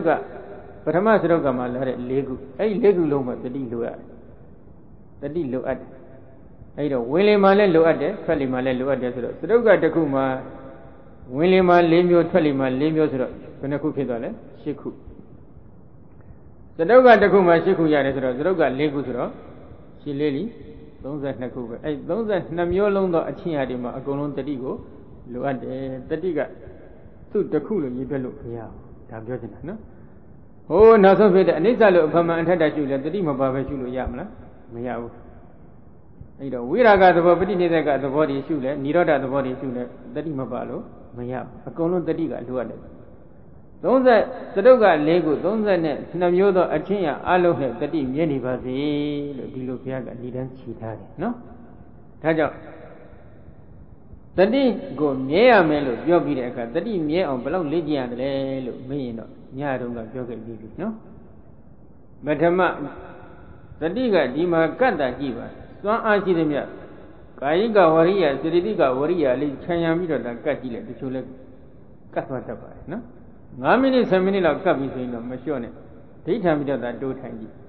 ကပထမစတုတ်ကမှလာတဲ့၄ခုအဲ့ဒီ၄ခုလုံးမှာတတိလိုရတယ်တတိလိုအပ်တယ်အဲ့တော့ဝင်လေမှလည်းလိုအပ်တယ်ထွက်လေမှလည်းလိုအပ်တယ်ဆိုတော့စတုတ်ကတစ်ခုမှာဝင်လေမှ၄မျိုးထွက်လေမှ၄မျိုးဆိုတော့ဘယ်နှခုဖြစ်သွားလဲ၈ခုစတုတ်ကတစ်ခုမှာ၈ခုရတယ်ဆိုတော့စတုတ်က၄ခုဆိုတော့ရှင်းလေးလီ32ခုပဲအဲ့32မျိုးလုံးသောအချင်းအရာတွေမှာအကုန်လုံးတတိကိုလိုအပ်တယ်တတိကသူ့တစ်ခုလို့ရေးပြလို့မရဘူးဒါပြောချင်တာနော်ဟိုးနောက်ဆုံးဖြစ်တဲ့အနိစ္စလို့အဖမှန်အထက်တရှုလဲတတိမပါပဲရှုလို့ရမလားမရဘူးအဲ့တော့ဝိရာဂသဘောပဋိနိဒကသဘောတွေရှုလဲនិရောဓသဘောတွေရှုလဲတတိမပါလို့မရဘူးအကုန်လုံးတတိကလိုအပ်တယ်30စတုတ်က၄ခု32မျိုးသောအချင်းရအလုံးနဲ့တတိမြဲနေပါစေလို့ဒီလိုဘုရားကဏိဒန်းချီထားတယ်နော်ဒါကြောင့်တတိကိုမြဲရမယ်လို့ပြောပြီးတဲ့အခါတတိမြဲအောင်ဘယ်လောက်လေ့ကျင့်ရတယ်လို့မေးရင်တော့ညတုန်းကပြောခဲ့ပြီးပြီနော်ပထမတတိကဒီမှာကတ္တကြည့်ပါစွမ်းအားရှိသည်မြတ်ကာယကဝရိယစေတသိကဝရိယလေးခြံရံပြီးတော့ဒါကတ်ကြည့်လိုက်တချို့လဲကတ်သွားတတ်ပါတယ်နော်9မိနစ်10မိနစ်လောက်ကပ်ပြီးဆိုရင်တော့မလျှော့နဲ့ဒိဋ္ဌံပြီးတော့ဒါတိုးထိုင်ကြည့်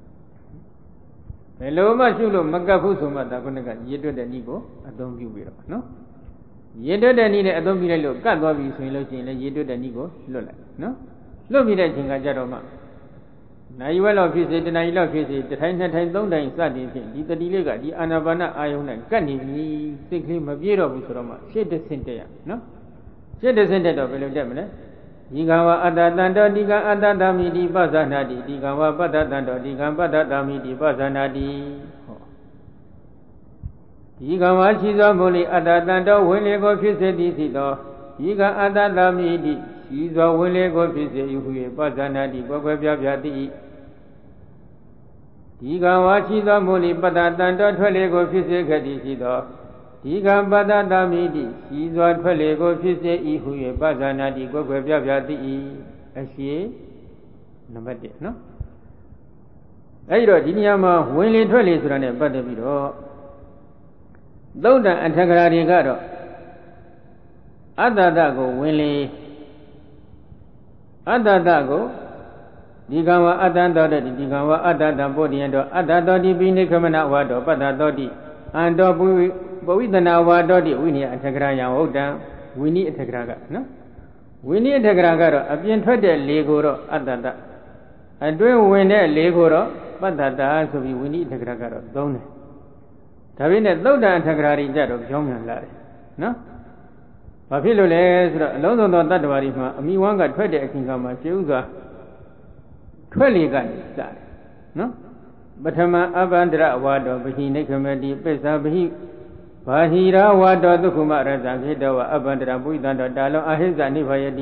ဘယ်လိုမှရှုလို့မကပ်ဘူးဆိုမှဒါခုနကရည်တွက်တဲ့နည်းကိုအသုံးပြုပြီးတော့နော်ရည်တွက်တဲ့နည်းနဲ့အသုံးပြုလိုက်လို့ကတ်သွားပြီဆိုရင်လို့ရှိရင်လည်းရည်တွက်တဲ့နည်းကိုလွတ်လိုက်နော်လွတ်ပြီးတဲ့အချိန်ကကြတော့မှနိုင်ဝဲလောက်ဖြစ်စေတနာရီလောက်ဖြစ်စေတစ်ထိုင်နှစ်ထိုင်သုံးထိုင်စသည်ဖြင့်ဒီတတိလေးကဒီအာနာပါနအာယုန်နဲ့ကတ်နေပြီစိတ်ကလေးမပြေတော့ဘူးဆိုတော့မှရှေ့တစ်ဆင့်တက်ရနော်ရှေ့တစ်ဆင့်တက်တော့ဘယ်လိုတက်မလဲဒီကံဝအတ္တတန္တောဒီကံအတ္တတမိတိပဇာနာတိဒီကံဝပတ္တတန္တောဒီကံပတ္တတမိတိပဇာနာတိဟောဒီကံဝရှိသောမူလိအတ္တတန္တောဝင်လေကိုဖြစ်စေသည်ရှိသောဒီကံအတ္တတမိတိရှိသောဝင်လေကိုဖြစ်စေဟု၍ပဇာနာတိကွယ်ကွယ်ပြားပြားသည်ဒီကံဝရှိသောမူလိပတ္တတန္တောထွက်လေကိုဖြစ်စေခဲ့သည်ရှိသောဒီကံပတ္တတမိတိရှိစွာထွက်လေကိုဖြစ်စေ၏ဟု၍ပဇာနာတိကိုယ်ွယ်ပြပြသည်၏အရှိနံပါတ်1နော်အဲဒီတော့ဒီနေရာမှာဝင်လေထွက်လေဆိုတာနဲ့ပတ်သက်ပြီးတော့သုတ်တံအထက်ကရာတွေကတော့အတ္တတကိုဝင်လေအတ္တတကိုဒီကံဝအတ္တတောတတိဒီကံဝအတ္တတံပုဒ္ဓိယံတောအတ္တတောတိပိနိခမနဝါတောပတ္တတောတိအန္တောပဝိသနာဝါတောတိဝိနည်းအထက်ကရာယံဟုတ်တံဝိနည်းအထက်ကရာကနော်ဝိနည်းအထက်ကရာကတော့အပြင်ထွက်တဲ့လေကိုတော့အတ္တတအတွင်းဝင်တဲ့လေကိုတော့ပတ္တတဆိုပြီးဝိနည်းအထက်ကရာကတော့သုံးတယ်ဒါပေမဲ့သုတ်တံအထက်ကရာကြီးကြတော့ပြောင်းပြန်လာတယ်နော်ဘာဖြစ်လို့လဲဆိုတော့အလုံးစုံသောတတ္တဝါတွေမှာအမိဝမ်းကထွက်တဲ့အချိန်ကမှရှင်းဥစွာထွက်လေကနေစတယ်နော်ပထမအဘန္တရဝါတောပဟိနိခမတိပစ္စာပဟိဘာဟိရာဝါတောဒုက္ခမရဇံဖြစ်တော်အဘန္တရပုိသံတော်တာလုံးအဟိဇနိဗ္ဗာယတိ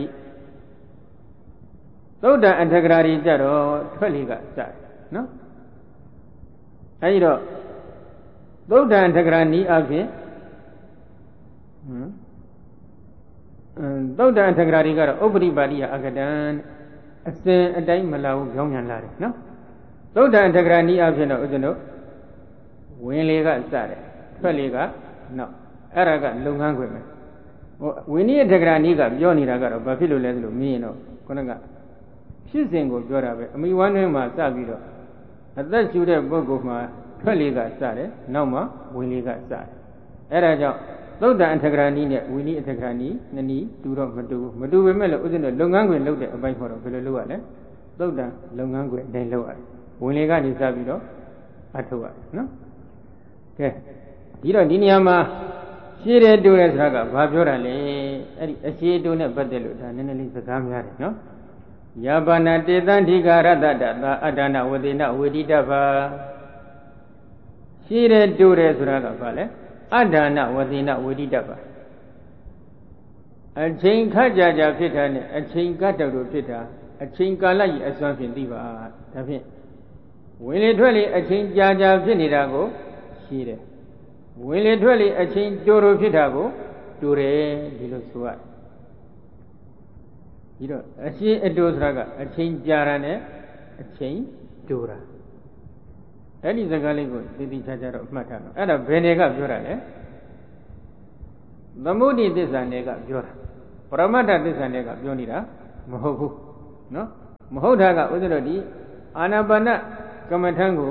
သုတ်တံအထက်ကရာကြီးကြတော့ထွက်လေကစတယ်နော်အဲဒီတော့သုတ်တံအထက်ကရာနီးအဖြစ်သုတ်တံအထက်ကရာကြီးကတော့ဥပ္ပရိပါတိယအကတံအစဉ်အတိုင်းမလာဘူးကြောင်းပြန်လာတယ်နော်သုတ်တံအထက်ကရာနီးအဖြစ်တော့ဦးဇင်းတို့ဝင်လေကစတယ်ထွက်လေကနောက်အဲ့ဒါကလုပ်ငန်းခွင်ပဲဟိုဝိနည်းအထက်ကရာနီးကပြောနေတာကတော့ဘာဖြစ်လို့လဲဆိုလို့မင်းရင်တော့ခုနကဖြစ်စဉ်ကိုပြောတာပဲအမိဝမ်းတွင်းမှာစပြီးတော့အသက်ရှူတဲ့ပုဂ္ဂိုလ်မှာထွက်လေကစတယ်နောက်မှဝင်လေကစတယ်အဲ့ဒါကြောင့်သုတ်တံအထက်ကရာနီးနဲ့ဝိနည်းအထက်ကရာနီးနှစ်နည်းတူတော့မတူပေမဲ့လို့ဦးဇင်းတို့လုပ်ငန်းခွင်လုပ်တဲ့အပိုင်းခေါ်တော့ဘယ်လိုလုပ်ရလဲသုတ်တံလုပ်ငန်းခွင်အတိုင်းလုပ်ရတယ်ဝင်လေကနေစပြီးတော့အထုတ်ရတယ်နော်ကဲဒီတော့ဒီနေရာမှာရှည်တယ်တူတယ်ဆိုတာကဘာပြောတာလဲအဲ့ဒီအရှည်တူနဲ့ပတ်သက်လို့ဒါနည်းနည်းလေးစကားများတယ်နော်ယဘာနာတေတံဓိကာရတ္တသာအတ္တနာဝတိနဝေတိတ္ဗာရှည်တယ်တူတယ်ဆိုတာကဘာလဲအတ္တနာဝတိနဝေတိတ္ဗာအချိန်ခတ်ကြဖြစ်တာနဲ့အချိန်ကတ်တော်တို့ဖြစ်တာအချိန်ကာလကြီးအစွမ်းဖြင့်သိပါဒါဖြင့်ဝင်လေထွက်လေအချိန်ကြာဖြစ်နေတာကိုရှိတယ်ဝင်လေထွက်လေအချိန်တိုဖြစ်တာကိုတိုတယ်ဒီလိုဆိုရဒီတော့အရှင်းအတိုဆိုတာကအချိန်ကြာတာနဲ့အချိန်တိုတာအဲ့ဒီစကားလေးကိုသိသိချာချာတော့မှတ်ထားတော့အဲ့ဒါဘယ်နေကပြောတာလဲသမုဒိသစ္စာနယ်ကပြောတာပရမတ္ထသစ္စာနယ်ကပြောနေတာမဟုတ်ဘူးနော်မဟုတ်တာကဥစ္စရတိအာနာပါနကမ္မထံကို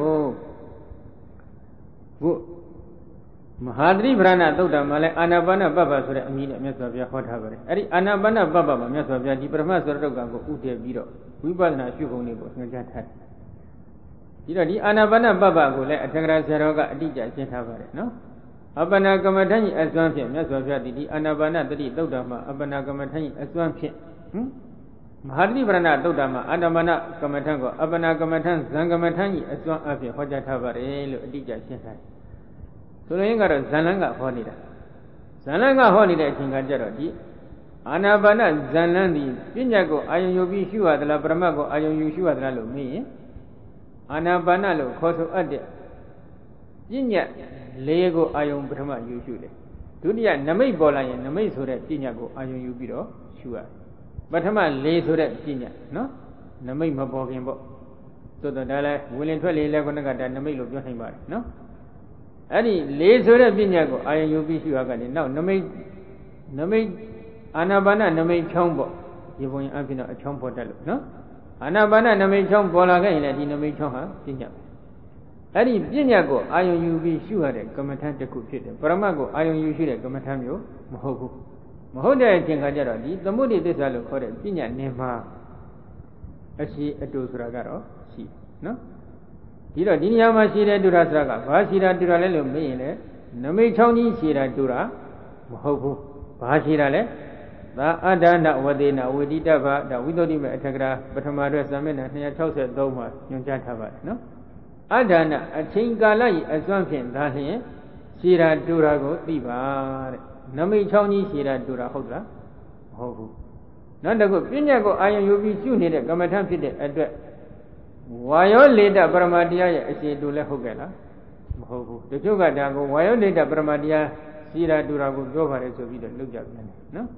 မဟာသတိပ္ပဏသုတ်တံမှာလဲအာနာပါနပပ္ပဆိုတဲ့အမည်နဲ့မြတ်စွာဘုရားဟောထားပါတယ်အဲ့ဒီအာနာပါနပပ္ပမှာမြတ်စွာဘုရားဒီပရမတ်ဆိုတဲ့တုတ်ကံကိုဥတည်ပြီးတော့ဝိပဿနာရှုပုံလေးကိုညွှန်ကြားထားတယ်ဒီတော့ဒီအာနာပါနပပ္ပကိုလည်းအထက်ကရာဆရာတော်ကအတိအကျရှင်းထားပါတယ်နော်အပ္ပနာကမ္မထံကြီးအစွမ်းဖြင့်မြတ်စွာဘုရားဒီအာနာပါနတတိသုတ်တံမှာအပ္ပနာကမ္မထံကြီးအစွမ်းဖြင့်မဟာသတိပ္ပဏသုတ်တံမှာအာနာပါနကမ္မထံကိုအပ္ပနာကမ္မထံဇံကမ္မထံကြီးအစွမ်းအဖြင့်ဟောကြားထားပါတယ်လို့အတိအကျရှင်းထားတယ်ဆိုရင်ကတော့ဇန်လန်းကဟောနေတာဇန်လန်းကဟောနေတဲ့အချိန်ကကြတော့ဒီအာနာပါနဇန်လန်းဒီပညာကိုအာယုံယူပြီးရှုရသလားပရမတ်ကိုအာယုံယူရှုရသလားလို့မေးရင်အာနာပါနလို့ခေါ်ဆိုအပ်တဲ့ပညာလေးကိုအာယုံပထမယူရှုတယ်ဒုတိယနမိတ်ပေါ်လာရင်နမိတ်ဆိုတဲ့ပညာကိုအာယုံယူပြီးတော့ရှုရတယ်ပထမလေးဆိုတဲ့ပညာနော်နမိတ်မပေါ်ခင်ပေါ့သို့တော့ဒါလည်းဝင်လင်ထွက်လေလည်းခုနကဒါနမိတ်လို့ပြောနိုင်ပါတယ်နော်အဲ့ဒီလေးဆိုတဲ့ပညာကိုအာယုံယူပြီးရှုရကနေနောက်နမိတ်အာနာပါနနမိတ်ချောင်းပေါ့ဒီပုံရင်အပြင်တော့အချောင်းပေါ်တတ်လို့နော်အာနာပါနနမိတ်ချောင်းပေါ်လာခဲ့ရင်လည်းဒီနမိတ်ချောင်းဟာပညာပဲအဲ့ဒီပညာကိုအာယုံယူပြီးရှုရတဲ့ကမ္မထံတစ်ခုဖြစ်တယ်ပရမတ်ကိုအာယုံယူရှုတဲ့ကမ္မထံမျိုးမဟုတ်ဘူးမဟုတ်တဲ့အချိန်ခါကျတော့ဒီသမုဒိသစ္စာလို့ခေါ်တဲ့ပညာနေမှာအရှိအတူဆိုတာကတော့ရှိနော်ဒီတော့ဒီနေရာမှာရှိတဲ့တူတာဆိုတာကဘာရှိတာတူတာလဲလို့မေးရင်လည်းနမိတ်ချောင်းကြီးရှိတာတူတာမဟုတ်ဘူးဘာရှိတာလဲသာအဒ္ဒနာဝတိနာဝိတိတ္တဗဒါဝိသုဒ္ဓိမေအထက်ကရာပထမအတွက်ဇာမေန263မှာညွှန်ကြားထားပါတယ်နော်အဒ္ဒနာအချိန်ကာလ၏အစွမ်းဖြင့်ဒါလျှင်ရှိတာတူတာကိုသိပါတဲ့နမိတ်ချောင်းကြီးရှိတာတူတာဟုတ်လားမဟုတ်ဘူးနောက်တစ်ခုပညာကိုအာယုံယူပြီးရှုနေတဲ့ကမ္မထဖြစ်တဲ့အတွက်ဝါယောလေတပရမတရားရဲ့အခြေတူလည်းဟုတ်ကဲ့လားမဟုတ်ဘူးတချို့ကဒါကိုဝါယောလေတပရမတရားရှိတာတူတာကိုပြောပါတယ်ဆိုပြီးတော့လောက်ကြပြန်တယ်နော်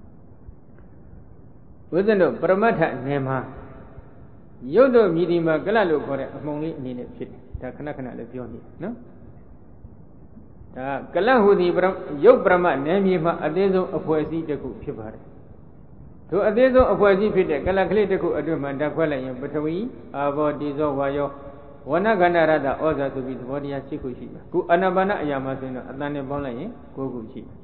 ဝိဇ္ဇနုပရမတ္ထနေမှာရုပ်တို့မြည်ဒီမှာကလလို့ခေါ်တဲ့အမှုံလေးအနေနဲ့ဖြစ်တယ်ဒါခဏခဏလည်းပြောနေတယ်နော်ဒါကလဟုသည်ရုပ်ပရမတ်နယ်မြေမှာအသေးဆုံးအဖွဲ့အစည်းတစ်ခုဖြစ်ပါတယ်တို့အသေးဆုံးအဖွဲ့အစည်းဖြစ်တဲ့ကလကလေးတစ်ခုအတွင်းမှာဓာတ်ခွဲလိုက်ရင်ပထဝီအာဘောတိဇောဝါယောဝဏခန္ဓာရတ္တဩဇာဆိုပြီးသဘောတရား6ခုရှိတယ်ခုအာနာပါနအရာမှာဆိုရင်တော့အတန်နဲ့ပေါင်းလိုက်ရင်9ခုရှိတယ်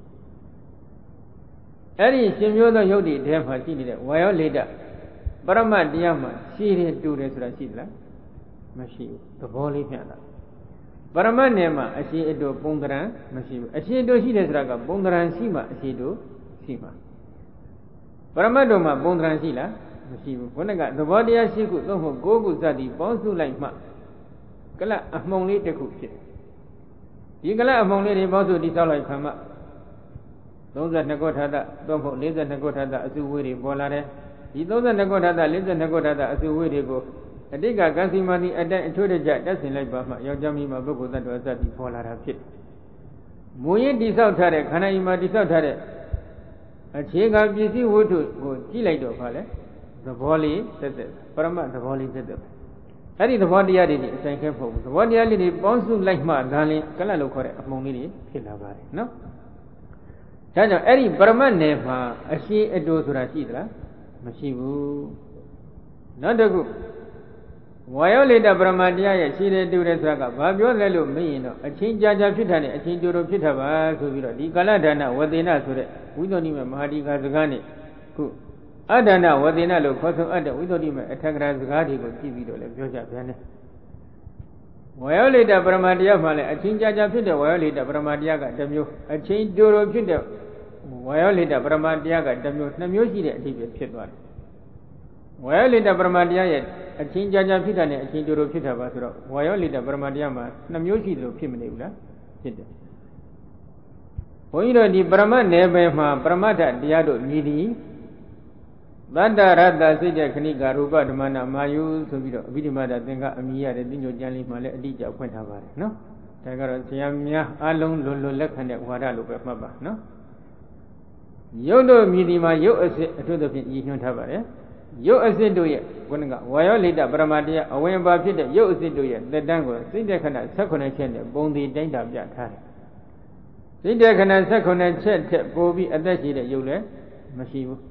အဲ့ဒီရှင်မျိုးသောယုတ်တိထဲမှာရှိနေတဲ့ဝါယောလေတပရမတ်တရားမှာရှိတယ်တူတယ်ဆိုတာရှိသလားမရှိဘူးသဘောလေးမျှတာပရမတ်နယ်မှာအရှိအတူပုံသဏ္ဍာန်မရှိဘူးအရှိအတူရှိတယ်ဆိုတာကပုံသဏ္ဍာန်ရှိမှအရှိအတူရှိမှာပရမတ်တို့မှာပုံသဏ္ဍာန်ရှိလားမရှိဘူးခုနကသဘောတရားရှိခုသို့မဟုတ်9ခုစသည်ပေါင်းစုလိုက်မှကလအမှုံလေးတစ်ခုဖြစ်ဒီကလအမှုံလေးတွေပေါင်းစုတိဆောက်လိုက်ခါမှ32ခုထာတသို့မဟုတ်42ခုထာတအစုဝေးတွေပေါ်လာတယ်ဒီ32ခုထာတ42ခုထာတအစုဝေးတွေကိုအတိတ်ကကံစီမာတိအတိုင်းအထွတ်တကြတက်ဆင်လိုက်ပါမှယောက်ျားမိန်းမပုဂ္ဂိုလ်သတ္တဝါစသည်ပေါ်လာတာဖြစ်မူရင်းတိဆောက်ထားတဲ့ခန္ဓာဤမှာတိဆောက်ထားတဲ့အခြေခံပစ္စည်းဝတ္ထုကိုကြည့်လိုက်တော့ခါလဲသဘောလေးသက်သက်ပရမတ်သဘောလေးသက်သက်အဲ့ဒီသဘောတရားတွေအဆိုင်ခဲမဟုတ်ဘူးသဘောတရားလေးတွေပေါင်းစုလိုက်မှဒါလင်းကလတ်လို့ခေါ်တဲ့အမှုံလေးတွေဖြစ်လာပါတယ်နော်ဒါကြောင့်အဲ့ဒီပရမတ်နယ်မှာအရှိအတူဆိုတာရှိသလားမရှိဘူးနောက်တစ်ခုဝါယောလေတပရမတ်တရားရဲ့ရှိတယ်တူတယ်ဆိုတာကဘာပြောလဲလို့မေးရင်တော့အချင်းကြာကြာဖြစ်တာနဲ့အချင်းတူတူဖြစ်တာပါဆိုပြီးတော့ဒီကာလဒါနဝသေနဆိုတဲ့ဝိသုဒ္ဓိမေမဟာဒီကာစကားနဲ့ခုအဒါနဝသေနလို့ခေါ်ဆိုအပ်တဲ့ဝိသုဒ္ဓိမေအထက်ကရာစကားတွေကိုကြည့်ပြီးတော့လည်းပြောကြပြန်တယ်ဝါယောလေတပရမတ်တရားမှလည်းအချင်းကြာကြာဖြစ်တဲ့ဝါယောလေတပရမတ်တရားကတစ်မျိုးအချင်းတူတူဖြစ်တဲ့ဝါယောလေတပရမတ်တရားကတစ်မျိုးနှစ်မျိုးရှိတဲ့အထိပဲဖြစ်သွားတယ်ဝါယောလေတပရမတ်တရားရဲ့အချင်းကြာကြာဖြစ်တာနဲ့အချင်းတူတူဖြစ်တာပါဆိုတော့ဝါယောလေတပရမတ်တရားမှာနှစ်မျိုးရှိတယ်လို့ဖြစ်မနေဘူးလားဖြစ်တယ်ဘုန်းကြီးတို့ဒီပရမတ်နယ်ပယ်မှာပရမတ္ထတရားတို့မြည်သည်သတ္တရတ္တစိတ်တဲ့ခဏိကရူပဓမ္မနာမာယုဆိုပြီးတော့အဘိဓမ္မာဒသင်္ကအမိရတဲ့တိညိုကျမ်းလေးမှာလည်းအတိအကျဖွင့်ထားပါတယ်နော်ဒါကတော့ဆရာများအလုံးလွန်လွန်လက်ခံတဲ့ဝါဒလို့ပဲမှတ်ပါနော်ရုပ်တို့မြည်သည်မှာရုပ်အစစ်အထူးသဖြင့်ရည်ညွှန်းထားပါတယ်ရုပ်အစစ်တို့ရဲ့ခုနကဝါယောလိတပရမတ္တရားအဝင်ပါဖြစ်တဲ့ရုပ်အစစ်တို့ရဲ့သက်တမ်းကိုစိတ်တခဏ18ချက်နဲ့ပုံတည်တိုင်းတာပြထားတယ်စိတ်တခဏ18ချက်ထက်ပိုပြီးအသက်ရှိတဲ့ရုပ်လည်းမရှိဘူး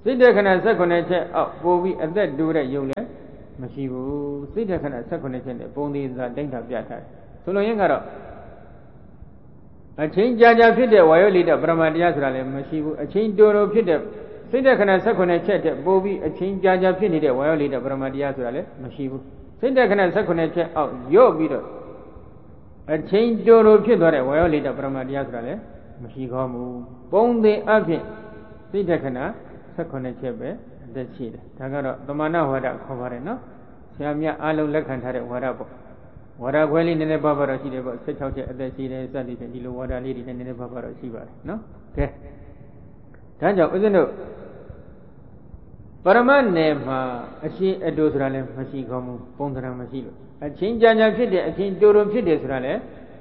စိတ်တခဏ18ချက်အောက်ပို့ပြီးအသက်တိုးတဲ့ယုံလည်းမရှိဘူးစိတ်တခဏ18ချက်နဲ့ပုံသေးသာတိုင်းတာပြထားတယ်ဆိုလိုရင်းကတော့အချင်းကြာကြာဖြစ်တဲ့ဝါယောလိတပရမတရားဆိုတာလည်းမရှိဘူးအချင်းတိုးတိုးဖြစ်တဲ့စိတ်တခဏ18ချက်တဲ့ပို့ပြီးအချင်းကြာကြာဖြစ်နေတဲ့ဝါယောလိတပရမတရားဆိုတာလည်းမရှိဘူးစိတ်တခဏ18ချက်အောက်ရော့ပြီးတော့အချင်းတိုးတိုးဖြစ်သွားတဲ့ဝါယောလိတပရမတရားဆိုတာလည်းမရှိကောင်းဘူးပုံသေးအဖြစ်စိတ်တခဏ18ချက်ပဲအသက်ရှိတယ်ဒါကတော့တမနာဝါဒခေါ်ပါတယ်နော်ဆရာမြတ်အားလုံးလက်ခံထားတဲ့ဝါဒပေါ့ဝါဒခွဲလေးနည်းနည်းပါးပါးတော့ရှိတယ်ပေါ့16ချက်အသက်ရှိတယ်စသည်ဖြင့်ဒီလိုဝါဒလေးတွေနည်းနည်းပါးပါးတော့ရှိပါတယ်နော်ကဲဒါကြောင့်ဦးဇင်းတို့ပရမတ်နယ်မှာအရှင်းအတူဆိုတာလည်းမရှိကောင်းဘူးပုံသဏ္ဍာန်မရှိလို့အချင်းကြာကြာဖြစ်တယ်အချင်းတူတူဖြစ်တယ်ဆိုတာလည်း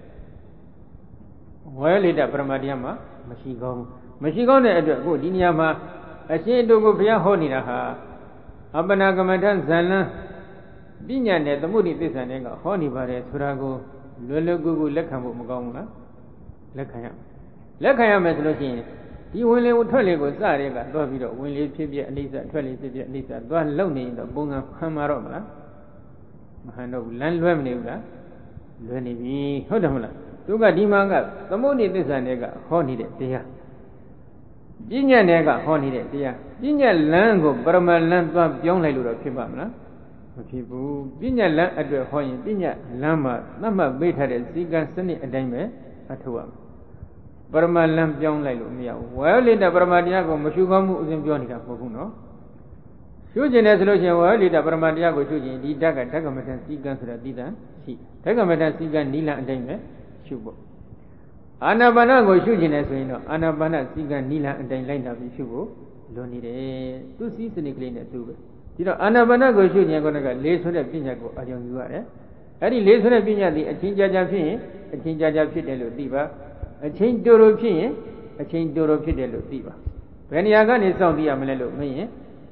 ဝါယောလိတပရမတ်တရားမှာမရှိကောင်းဘူးမရှိကောင်းတဲ့အတွက်အခုဒီနေရာမှာအရှင်းအတူကိုဘုရားဟောနေတာဟာအပ္ပနာကမ္မထဇန်လန်းပညာနဲ့သမုဒိသစ္စာနဲ့ကဟောနေပါတယ်ဆိုတာကိုလွယ်လွယ်ကူကူလက်ခံဖို့မကောင်းဘူးလားလက်ခံရမယ်ဆိုလို့ရှိရင်ဒီဝင်လေထွက်လေကိုစတဲ့ကသွားပြီးတော့ဝင်လေဖြစ်ဖြစ်အနိစ္စထွက်လေဖြစ်ဖြစ်အနိစ္စသွားလုံနေရင်တော့ပုံစံခံမှာတော့မလားမဟန်တော့ဘူးလမ်းလွဲမနေဘူးလားလွဲနေပြီဟုတ်တယ်မလားသူကဒီမှာကသမုဒိသစ္စာနဲ့ကဟောနေတဲ့တရားပညာနဲ့ကဟောနေတဲ့တရားပညာလမ်းကိုပရမလမ်းသွားပြောင်းလိုက်လို့တော့ဖြစ်ပါမလားမဖြစ်ဘူးပညာလမ်းအတွက်ဟောရင်ပညာလမ်းမှာသတ်မှတ်ပေးထားတဲ့စည်းကမ်းစနစ်အတိုင်းပဲအထောက်ရမယ်ပရမလမ်းပြောင်းလိုက်လို့မရဘူးဝါယောလိတပရမတရားကိုမရှုကောင်းမှုအစဉ်ပြောနေတာမဟုတ်ဘူးနော်ရှုကျင်တယ်ဆိုလို့ရှိရင်ဝါယောလိတပရမတရားကိုရှုကျင်ဒီဓာတ်ကဓကမထစည်းကမ်းဆိုတာတည်တံ့ရှိဓကမထစည်းကမ်းနိလန်အတိုင်းပဲရှုဖို့အာနာပါနကိုရှုကျင်တယ်ဆိုရင်တော့အာနာပါနစည်းကမ်းနိလန်အတိုင်းလိုက်တာပြီးရှုဖို့လွန်နေတယ်သူစည်းစနစ်ကလေးနဲ့သူပဲဒီတော့အာနာပါနကိုရှုကျင်ကောကလေးဆိုတဲ့ပညာကိုအာရုံယူရတယ်အဲ့ဒီလေးဆိုတဲ့ပညာသည်အချင်းကြာကြာဖြစ်ရင်အချင်းကြာကြာဖြစ်တယ်လို့သိပါအချင်းတူတူဖြစ်ရင်အချင်းတူတူဖြစ်တယ်လို့သိပါဘယ်နေရာကနေစောင့်သိရမလဲလို့မင်းရင်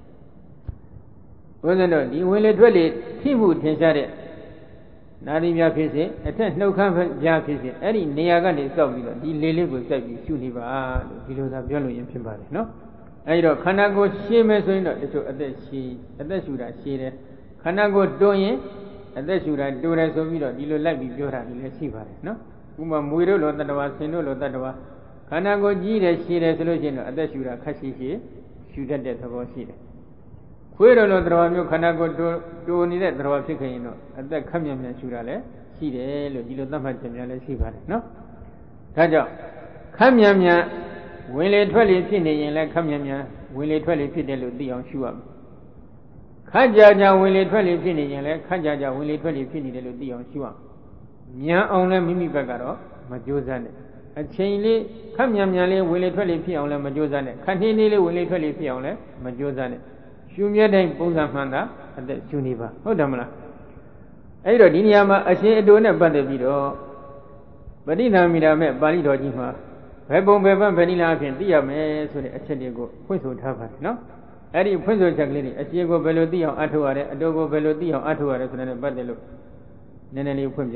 ဘုန်းကြီးတို့ဒီဝင်လေထွက်လေထိမှုထင်ရှားတဲ့နာရီများဖြစ်စေအထက်နှုတ်ခမ်းပြားဖြစ်စေအဲ့ဒီနေရာကနေစောင့်ပြီးတော့ဒီလေးလေးကိုစိုက်ပြီးရှုနေပါလို့ဒီလိုသာပြောလို့ရင်ဖြစ်ပါတယ်နော်အဲ့တော့ခန္ဓာကိုယ်ရှင်းမယ်ဆိုရင်တော့တချို့အသက်ရှူတာရှည်တယ်ခန္ဓာကိုယ်တွန်းရင်အသက်ရှူတာတိုးတယ်ဆိုပြီးတော့ဒီလိုလိုက်ပြီးပြောတာဒီလည်းရှိပါတယ်နော်ဥပမာမွေတို့လိုတတ္တဝါဆင်တို့လိုတတ္တဝါခန္ဓာကိုယ်ကြီးတယ်ရှည်တယ်ဆိုလို့ရှိရင်တော့အသက်ရှူတာခက်ရှိရှူတတ်တဲ့သဘောရှိတယ်ခွေးတို့လိုတတ္တဝါမျိုးခန္ဓာကိုယ်တိုးနေတဲ့တတ္တဝါဖြစ်ခဲ့ရင်တော့အသက်ခက်မြန်မြန်ရှူတာလည်းရှိတယ်လို့ဒီလိုသတ်မှတ်ချက်များလည်းရှိပါတယ်နော်ဒါကြောင့်ခက်မြန်မြန်ဝင်လေထွက်လေဖြစ်နေရင်လည်းခက်မြန်မြန်ဝင်လေထွက်လေဖြစ်တယ်လို့သိအောင်ရှုရမယ်ခက်ကြကြဝင်လေထွက်လေဖြစ်နေရင်လည်းခက်ကြကြဝင်လေထွက်လေဖြစ်နေတယ်လို့သိအောင်ရှုရမယ်မြန်အောင်လည်းမိမိဘက်ကတော့မကြိုးစားနဲ့အချိန်လေးခက်မြန်မြန်လေးဝင်လေထွက်လေဖြစ်အောင်လည်းမကြိုးစားနဲ့ခက်နှင်းလေးဝင်လေထွက်လေဖြစ်အောင်လည်းမကြိုးစားနဲ့ရှုမြဲတဲ့ပုံစံမှန်တာအသက်ရှုနေပါဟုတ်တယ်မလားအဲ့တော့ဒီနေရာမှာအရှင်အတူနဲ့ပတ်သက်ပြီးတော့ပဋိသမိတာမဲ့ပါဠိတော်ကြီးမှာဘယ်ပုံဘယ်ပန်းဘယ်နည်းလားအဖြစ်သိရမယ်ဆိုတဲ့အချက်တွေကိုဖွင့်ဆိုထားပါတယ်နော်အဲ့ဒီဖွင့်ဆိုချက်ကလေးတွေအရှင်ကိုဘယ်လိုသိအောင်အထောက်ရတယ်အတူကိုဘယ်လိုသိအောင်အထောက်ရတယ်ဆိုတဲ့ပတ်သက်လို့နည်းနည်းလေးဖွင့်ပြ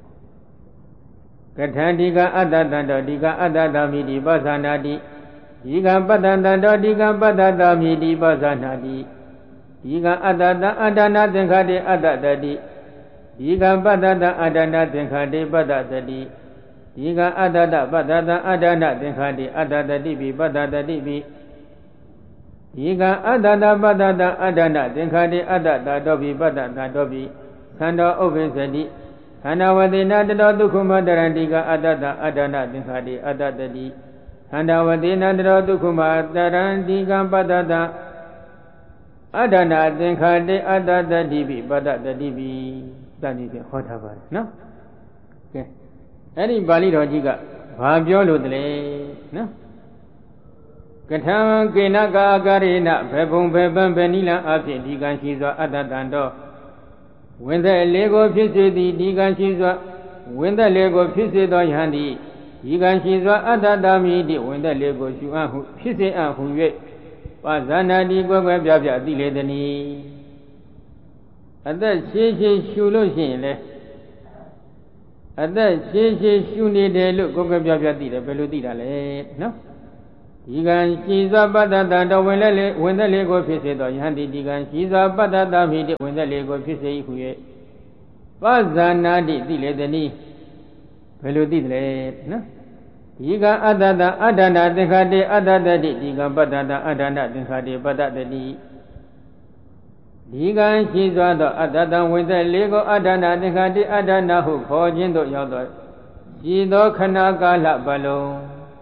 ကထံဒီကအတ္တတံတောဒီကအတ္တတမိတိပသနာတိဒီကပတ္တတံတောဒီကပတ္တတမိတိပသနာတိဒီကအတ္တတံအတ္တနာသင်္ခါတေအတ္တတတိဒီကပတ္တတံအတ္တနာသင်္ခါတေပတ္တတတိဒီကအတ္တတပတ္တတံအတ္တနာသင်္ခါတေအတ္တတတိပိပတ္တတတိပိဒီကအတ္တတပတ္တတံအတ္တနာသင်္ခါတေအတ္တတတောပိပတ္တတတောပိသန္တောဥပ္ပိသတိခန္ဓာဝတိနာတတောဒုက္ခမတရန္တိကအတ္တတအတ္တနာသင်္ခါတေအတ္တတတိခန္ဓာဝတိနာတတောဒုက္ခမတရန္တိကပတ္တတအတ္တနာသင်္ခါတေအတ္တတတိပိပတ္တတတိပိတဏှိဖြင့်ဟောထားပါတယ်နော်ကဲအဲ့ဒီပါဠိတော်ကြီးကဘာပြောလို့တလဲနော်ကထံကေနကာကာရေနဘေဘုံဘေပံဘေနိလံအဖြစ်ဒီကံရှိစွာအတ္တတံတော်ဝင်သက်လေးကိုဖြစ်စေသည်ဒီကံရှိစွာဝင်သက်လေးကိုဖြစ်စေသောယဟန်သည်ဒီကံရှိစွာအတ္တတမိတိဝင်သက်လေးကိုရှုအပ်ဟုဖြစ်စေအပ်ဟု၍ပါဇာနာတိကွယ်ကွယ်ပြပြသိလေသည်အသက်ရှည်ရှည်ရှုလို့ရှိရင်လေအသက်ရှည်ရှည်ရှုနေတယ်လို့ကွယ်ကွယ်ပြပြသိတယ်ဘယ်လိုသိတာလဲနော်ဒီကံရှိစွာပတ္တတတော်ဝင်သက်လေကိုဖြစ်စေသောယဟန်တိဒီကံရှိစွာပတ္တတမိတိဝင်သက်လေကိုဖြစ်စေ၏ဟု၍ပဇာနာတိသိလေတည်းဘယ်လိုသိတယ်လဲနော်ဒီကံအတ္တတအတ္တနာသင်္ခါတိအတ္တတတိဒီကံပတ္တတအတ္တနာသင်္ခါတိပတ္တတတိဒီကံရှိစွာသောအတ္တတဝင်သက်လေကိုအတ္တနာသင်္ခါတိအတ္တနာဟုခေါ်ခြင်းသို့ရောက်သောရှိသောခဏကာလပတ်လုံး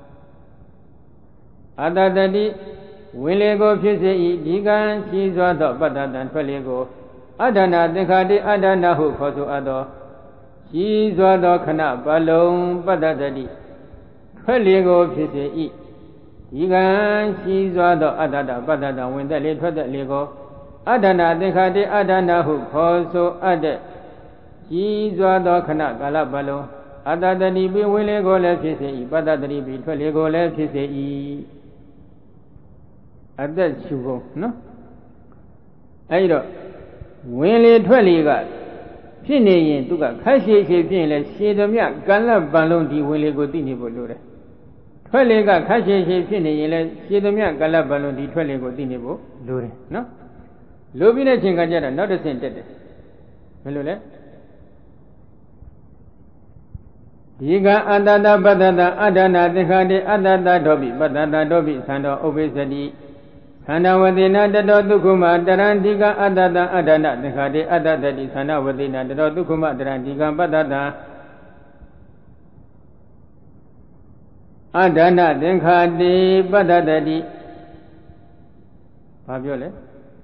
အတ္တတတိဝင်လေကိုဖြစ်စေ၏ဒီကံရှိစွာသောပတ္တတံထွက်လေကိုအတ္တနာသင်္ခါတိအတ္တနာဟုခေါ်ဆိုအပ်သောရှိစွာသောခဏပတ်လုံးပတ္တတတိထွက်လေကိုဖြစ်စေ၏ဒီကံရှိစွာသောအတ္တတပတ္တတံဝင်သက်လေထွက်သက်လေကိုအတ္တနာသင်္ခါတိအတ္တနာဟုခေါ်ဆိုအပ်တဲ့ရှိစွာသောခဏကာလပတ်လုံးအတ္တတတိပြီးဝင်လေကိုလည်းဖြစ်စေ၏ပတ္တတတိပြီးထွက်လေကိုလည်းဖြစ်စေ၏အသက်ရှုဖို့နော်အဲဒီတော့ဝင်လေထွက်လေကဖြစ်နေရင်သူကခက်ရှည်ရှည်ဖြစ်ရင်လည်းရှည်သည်မြကံလပံလုံးဒီဝင်လေကိုသိနေဖို့လိုတယ်ထွက်လေကခက်ရှည်ရှည်ဖြစ်နေရင်လည်းရှည်သည်မြကံလပံလုံးဒီထွက်လေကိုသိနေဖို့လိုတယ်နော်လိုပြီးတဲ့ချိန်ကကြတော့နောက်တစ်ဆင့်တက်တယ်ဘယ်လိုလဲဒီကအတ္တတပတ္တတအတ္တနာသင်္ခါတိအတ္တတတော်ပိပတ္တတတော်ပိသံတော်ဥပိသတိသန္တဝတိနာတတော်ဒုက္ခမတရံဒီကအတ္တတအတ္တနာသင်္ခါတိအတ္တတတိသန္တဝတိနာတတော်ဒုက္ခမတရံဒီကပတ္တတအတ္တနာသင်္ခါတိပတ္တတတိဘာပြောလဲ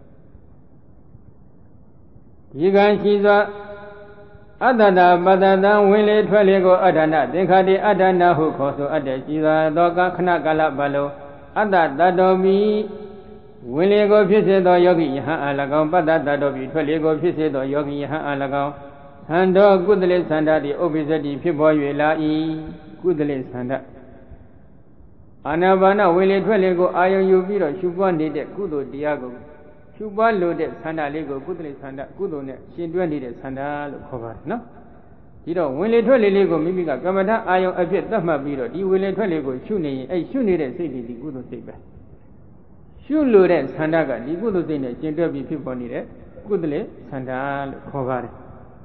ဒီကံရှိစွာအတ္တတပတ္တတံဝင်လေထွက်လေကိုအတ္တနာသင်္ခါတိအတ္တနာဟုခေါ်ဆိုအပ်တဲ့ရှိစွာသောခဏကာလပတ်လုံးအတ္တတတော်မီဝင်လေကိုဖြစ်စေသောယောဂိယဟန်အား၎င်းပတ္တတတော်ပြီးထွက်လေကိုဖြစ်စေသောယောဂိယဟန်အား၎င်းသံတော်ကုသလေသန္တာတိဥပ္ပိသတိဖြစ်ပေါ်၍လာ၏ကုသလေသန္တာအာနာပါနဝင်လေထွက်လေကိုအာယုံယူပြီးတော့ရှုပွားနေတဲ့ကုသိုလ်တရားကိုရှုပွားလို့တဲ့သန္တာလေးကိုကုသလေသန္တာကုသိုလ်နဲ့ရှင်တွဲနေတဲ့သန္တာလို့ခေါ်ပါတယ်နော်ဒီတော့ဝင်လေထွက်လေလေးကိုမိမိကကမ္မဋ္ဌအာယုံအဖြစ်သတ်မှတ်ပြီးတော့ဒီဝင်လေထွက်လေကိုရှုနေရင်အဲ့ရှုနေတဲ့စိတ်တွေဒီကုသိုလ်စိတ်ပဲရှုလို့တဲ့သန္တာကဒီကုသိုလ်စိတ်နဲ့ရှင်တွဲပြီးဖြစ်ပေါ်နေတဲ့ကုသလေသန္တာလို့ခေါ်ပါတယ်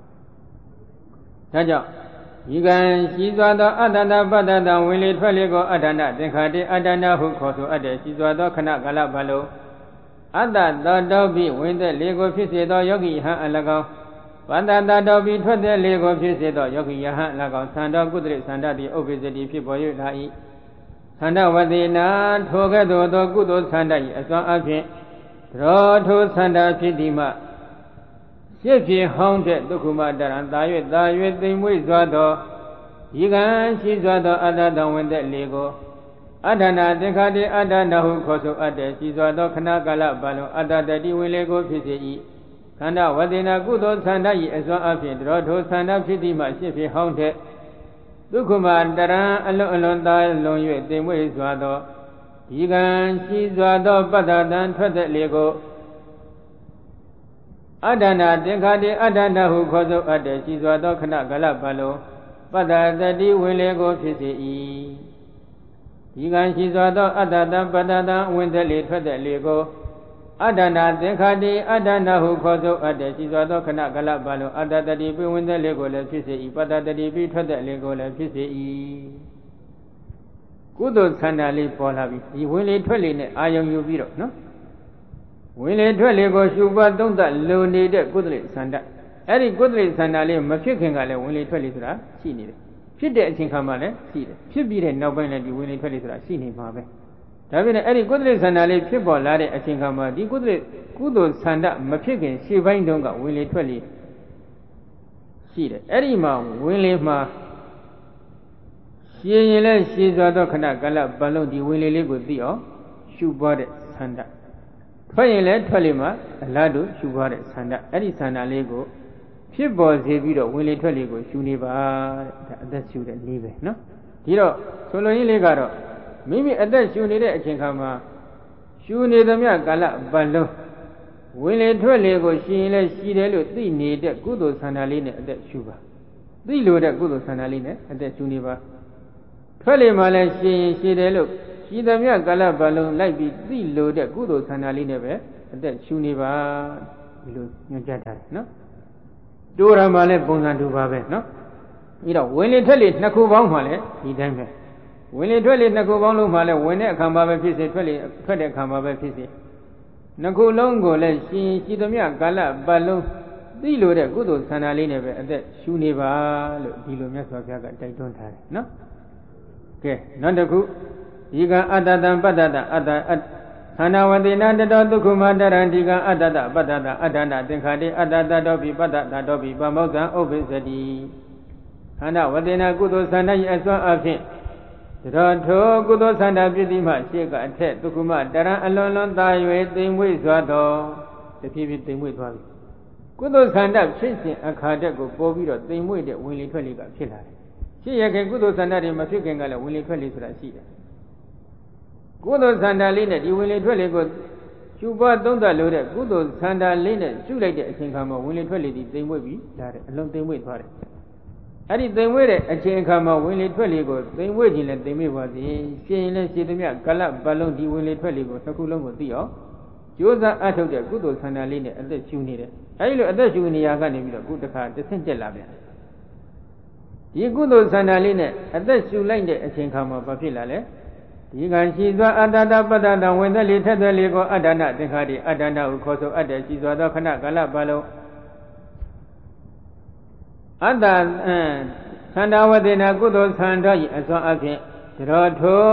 ဒါကြောင့်ဒီကံရှိစွာသောအတ္တတပတ္တတံဝင်လေထွက်လေကိုအတ္တနာသင်္ခါတိအတ္တနာဟုခေါ်ဆိုအပ်တဲ့ရှိစွာသောခဏကာလပတ်လုံးအတ္တသောတောပိဝင်သက်လေကိုဖြစ်စေသောယောဂိဟံအ၎င်းပတ္တတတောပိထွက်သက်လေကိုဖြစ်စေသောယောဂိယဟံအ၎င်းသံတော်ကုသလေသန္တာတိဥပ္ပိသတိဖြစ်ပေါ်၍လာ၏သန္တဝတိနာထိုကဲ့သို့သောကုသိုလ်သန္တာ၏အစွမ်းအဖြင့်ရောထိုသန္တာဖြစ်သည်မှရှစ်ဖြင့်ဟောင်းတဲ့ဒုက္ခမတရံသာ၍သိမ်မွေ့စွာသောဒီကံရှိစွာသောအတ္တတံဝင်သက်လေကိုအတ္တနာသင်္ခါတိအတ္တနာဟုခေါ်ဆိုအပ်တဲ့ရှိစွာသောခဏကာလပတ်လုံးအတ္တတတိဝင်လေကိုဖြစ်စေ၏ခန္ဓာဝတိနာကုသိုလ်သန္တာ၏အစွမ်းအဖြင့်ရောထိုသန္တာဖြစ်သည်မှရှစ်ဖြင့်ဟောင်းတဲ့ဒုက္ခမတရံအလွန်သာလွန်၍သိမ်မွေ့စွာသောဒီကံရှိစွာသောပတ္တတံထွက်သက်လေကိုအတ္တနာသင်္ခါတိအတ္တနာဟုခေါ်ဆိုအပ်တဲ့ရှိစွာသောခဏကာလပတ်လုံးပတ္တတတိဝင်လေကိုဖြစ်စေ၏ဒီကံရှိစွာသောအတ္တတံပတ္တတံဝင်သက်လေထွက်သက်လေကိုအတ္တနာသင်္ခါတိအတ္တနာဟုခေါ်ဆိုအပ်တဲ့ရှိစွာသောခဏကာလပတ်လုံးအတ္တတတိပြီးဝင်သက်လေကိုလည်းဖြစ်စေ၏ပတ္တတတိပြီးထွက်သက်လေကိုလည်းဖြစ်စေ၏ကုသိုလ်သန္တာလေးပေါ်လာပြီဒီဝင်လေထွက်လေနဲ့အာယုံယူပြီးတော့နော်ဝင်လေထွက်လေကိုရှုပွားသုံးသပ်လုံနေတဲ့ကုသလေသန္တာအဲ့ဒီကုသလေသန္တာလေးမဖြစ်ခင်ကလည်းဝင်လေထွက်လေဆိုတာရှိနေတယ်ဖြစ်တဲ့အချိန်ခါမှလည်းရှိတယ်ဖြစ်ပြီးတဲ့နောက်ပိုင်းလည်းဒီဝင်လေထွက်လေဆိုတာရှိနေမှာပဲဒါပြင်အဲ့ဒီကုသလေသန္တာလေးဖြစ်ပေါ်လာတဲ့အချိန်ခါမှဒီကုသိုလ်သန္တာမဖြစ်ခင်ရှေ့ပိုင်းတုန်းကဝင်လေထွက်လေရှိတယ်အဲ့ဒီမှာဝင်လေမှာရှင်းရင်လည်းရှင်းစွာသောခဏကာလပတ်လုံးဒီဝင်လေလေးကိုသိအောင်ရှုပွားတဲ့သန္တာထွက်ရင်လည်းထွက်လေမှာအလားတူရှုပွားတဲ့သန္တာအဲ့ဒီသန္တာလေးကိုဖြစ်ပေါ်စေပြီးတော့ဝင်လေထွက်လေကိုရှုနေပါတဲ့ဒါအသက်ရှုတဲ့နည်းပဲနော်ဒီတော့ဆိုလိုရင်းလေးကတော့မိမိအသက်ရှုနေတဲ့အချိန်ခါမှာရှုနေသမျှကာလပတ်လုံးဝင်လေထွက်လေကိုရှင်းရင်လည်းရှိတယ်လို့သိနေတဲ့ကုသိုလ်သန္တာလေးနဲ့အသက်ရှုပါသိလို့တဲ့ကုသိုလ်သန္တာလေးနဲ့အသက်ရှုနေပါထွက်လေမှလည်းရှင်းရင်ရှိတယ်လို့ရှိသမျှကာလပတ်လုံးလိုက်ပြီးသိလို့တဲ့ကုသိုလ်ဆန္ဒလေးနဲ့ပဲအသက်ရှူနေပါဒီလိုညွှန်ကြားထားတယ်နော်တိုးရမှာလဲပုံစံတူပါပဲနော်ပြီးတော့ဝင်လေထွက်လေနှစ်ခုပေါင်းမှလည်းဒီတိုင်းပဲဝင်လေထွက်လေနှစ်ခုပေါင်းလုံးမှလည်းဝင်တဲ့အခါမှာပဲဖြစ်စေထွက်တဲ့အခါမှာပဲဖြစ်စေနှစ်ခုလုံးကိုလည်းရှိသမျှကာလပတ်လုံးသိလို့တဲ့ကုသိုလ်ဆန္ဒလေးနဲ့ပဲအသက်ရှူနေပါလို့ဒီလိုမြတ်စွာဘုရားကတိုက်တွန်းထားတယ်နော်ကဲနောက်တစ်ခုဒီကအတ္တတံပတ္တတအတ္တခန္ဓာဝတိနာတတောဒုက္ခမတရံဒီကအတ္တတပတ္တတအတ္တနာသင်္ခါတိအတ္တတတောပိပတ္တတတောပိပမောဇ္ဇံဥပ္ပစ္စတိခန္ဓာဝတိနာကုသိုလ်ဆန္ဒ၏အစွမ်းအဖြင့်တောထိုကုသိုလ်ဆန္ဒပြည့်တိမှရှေ့ကအထက်ဒုက္ခမတရံအလွန်လွန်သာ၍သိမ်မွေ့စွာသောတဖြည်းဖြည်းသိမ်မွေ့သွားပြီကုသိုလ်ဆန္ဒဖြစ်စဉ်အခါတက်ကိုပေါ်ပြီးတော့သိမ်မွေ့တဲ့ဝင်လေထွက်လေကဖြစ်လာတယ်ရှိရခင်ကုသိုလ်ဆန္ဒတွေမဖြစ်ခင်ကလည်းဝင်လေထွက်လေဆိုတာရှိတယ်ကုသိုလ်ဆန္ဒလေးနဲ့ဒီဝင်လေထွက်လေကိုရှုပွားသုံးသပ်လို့တဲ့ကုသိုလ်ဆန္ဒလေးနဲ့ရှုလိုက်တဲ့အချိန်ခါမှာဝင်လေထွက်လေဒီသိမ်မွေ့ပြီးလာတယ်အလုံးသိမ်မွေ့သွားတယ်အဲ့ဒီသိမ်မွေ့တဲ့အချိန်ခါမှာဝင်လေထွက်လေကိုသိမ်မွေ့ခြင်းနဲ့သိမ်မွေ့ပါစေရှင်းရင်လည်းရှင်းသမျှကလပ်ပတ်လုံးဒီဝင်လေထွက်လေကိုတစ်ခုလုံးကိုသိအောင်ကြိုးစားအထုတ်တဲ့ကုသိုလ်ဆန္ဒလေးနဲ့အသက်ရှူနေတယ်အဲ့ဒီလိုအသက်ရှူနေရကနေပြီးတော့ခုတစ်ခါတစ်ဆင့်တက်လာပြန်ဒီကုသိုလ်ဆန္ဒလေးနဲ့အသက်ရှူလိုက်တဲ့အချိန်ခါမှာဘာဖြစ်လာလဲဒီကံရှိစွာအတ္တတပတ္တတဝင်သက်လေထက်သက်လေကိုအတ္တနာသင်္ခါတိအတ္တနာဟုခေါ်ဆိုအပ်တဲ့ရှိစွာသောခဏကာလပတ်လုံးအတ္တသန္တာဝတိနာကုသိုလ်ဆန္ဒ၏အစွမ်းအဖြင့်တောထို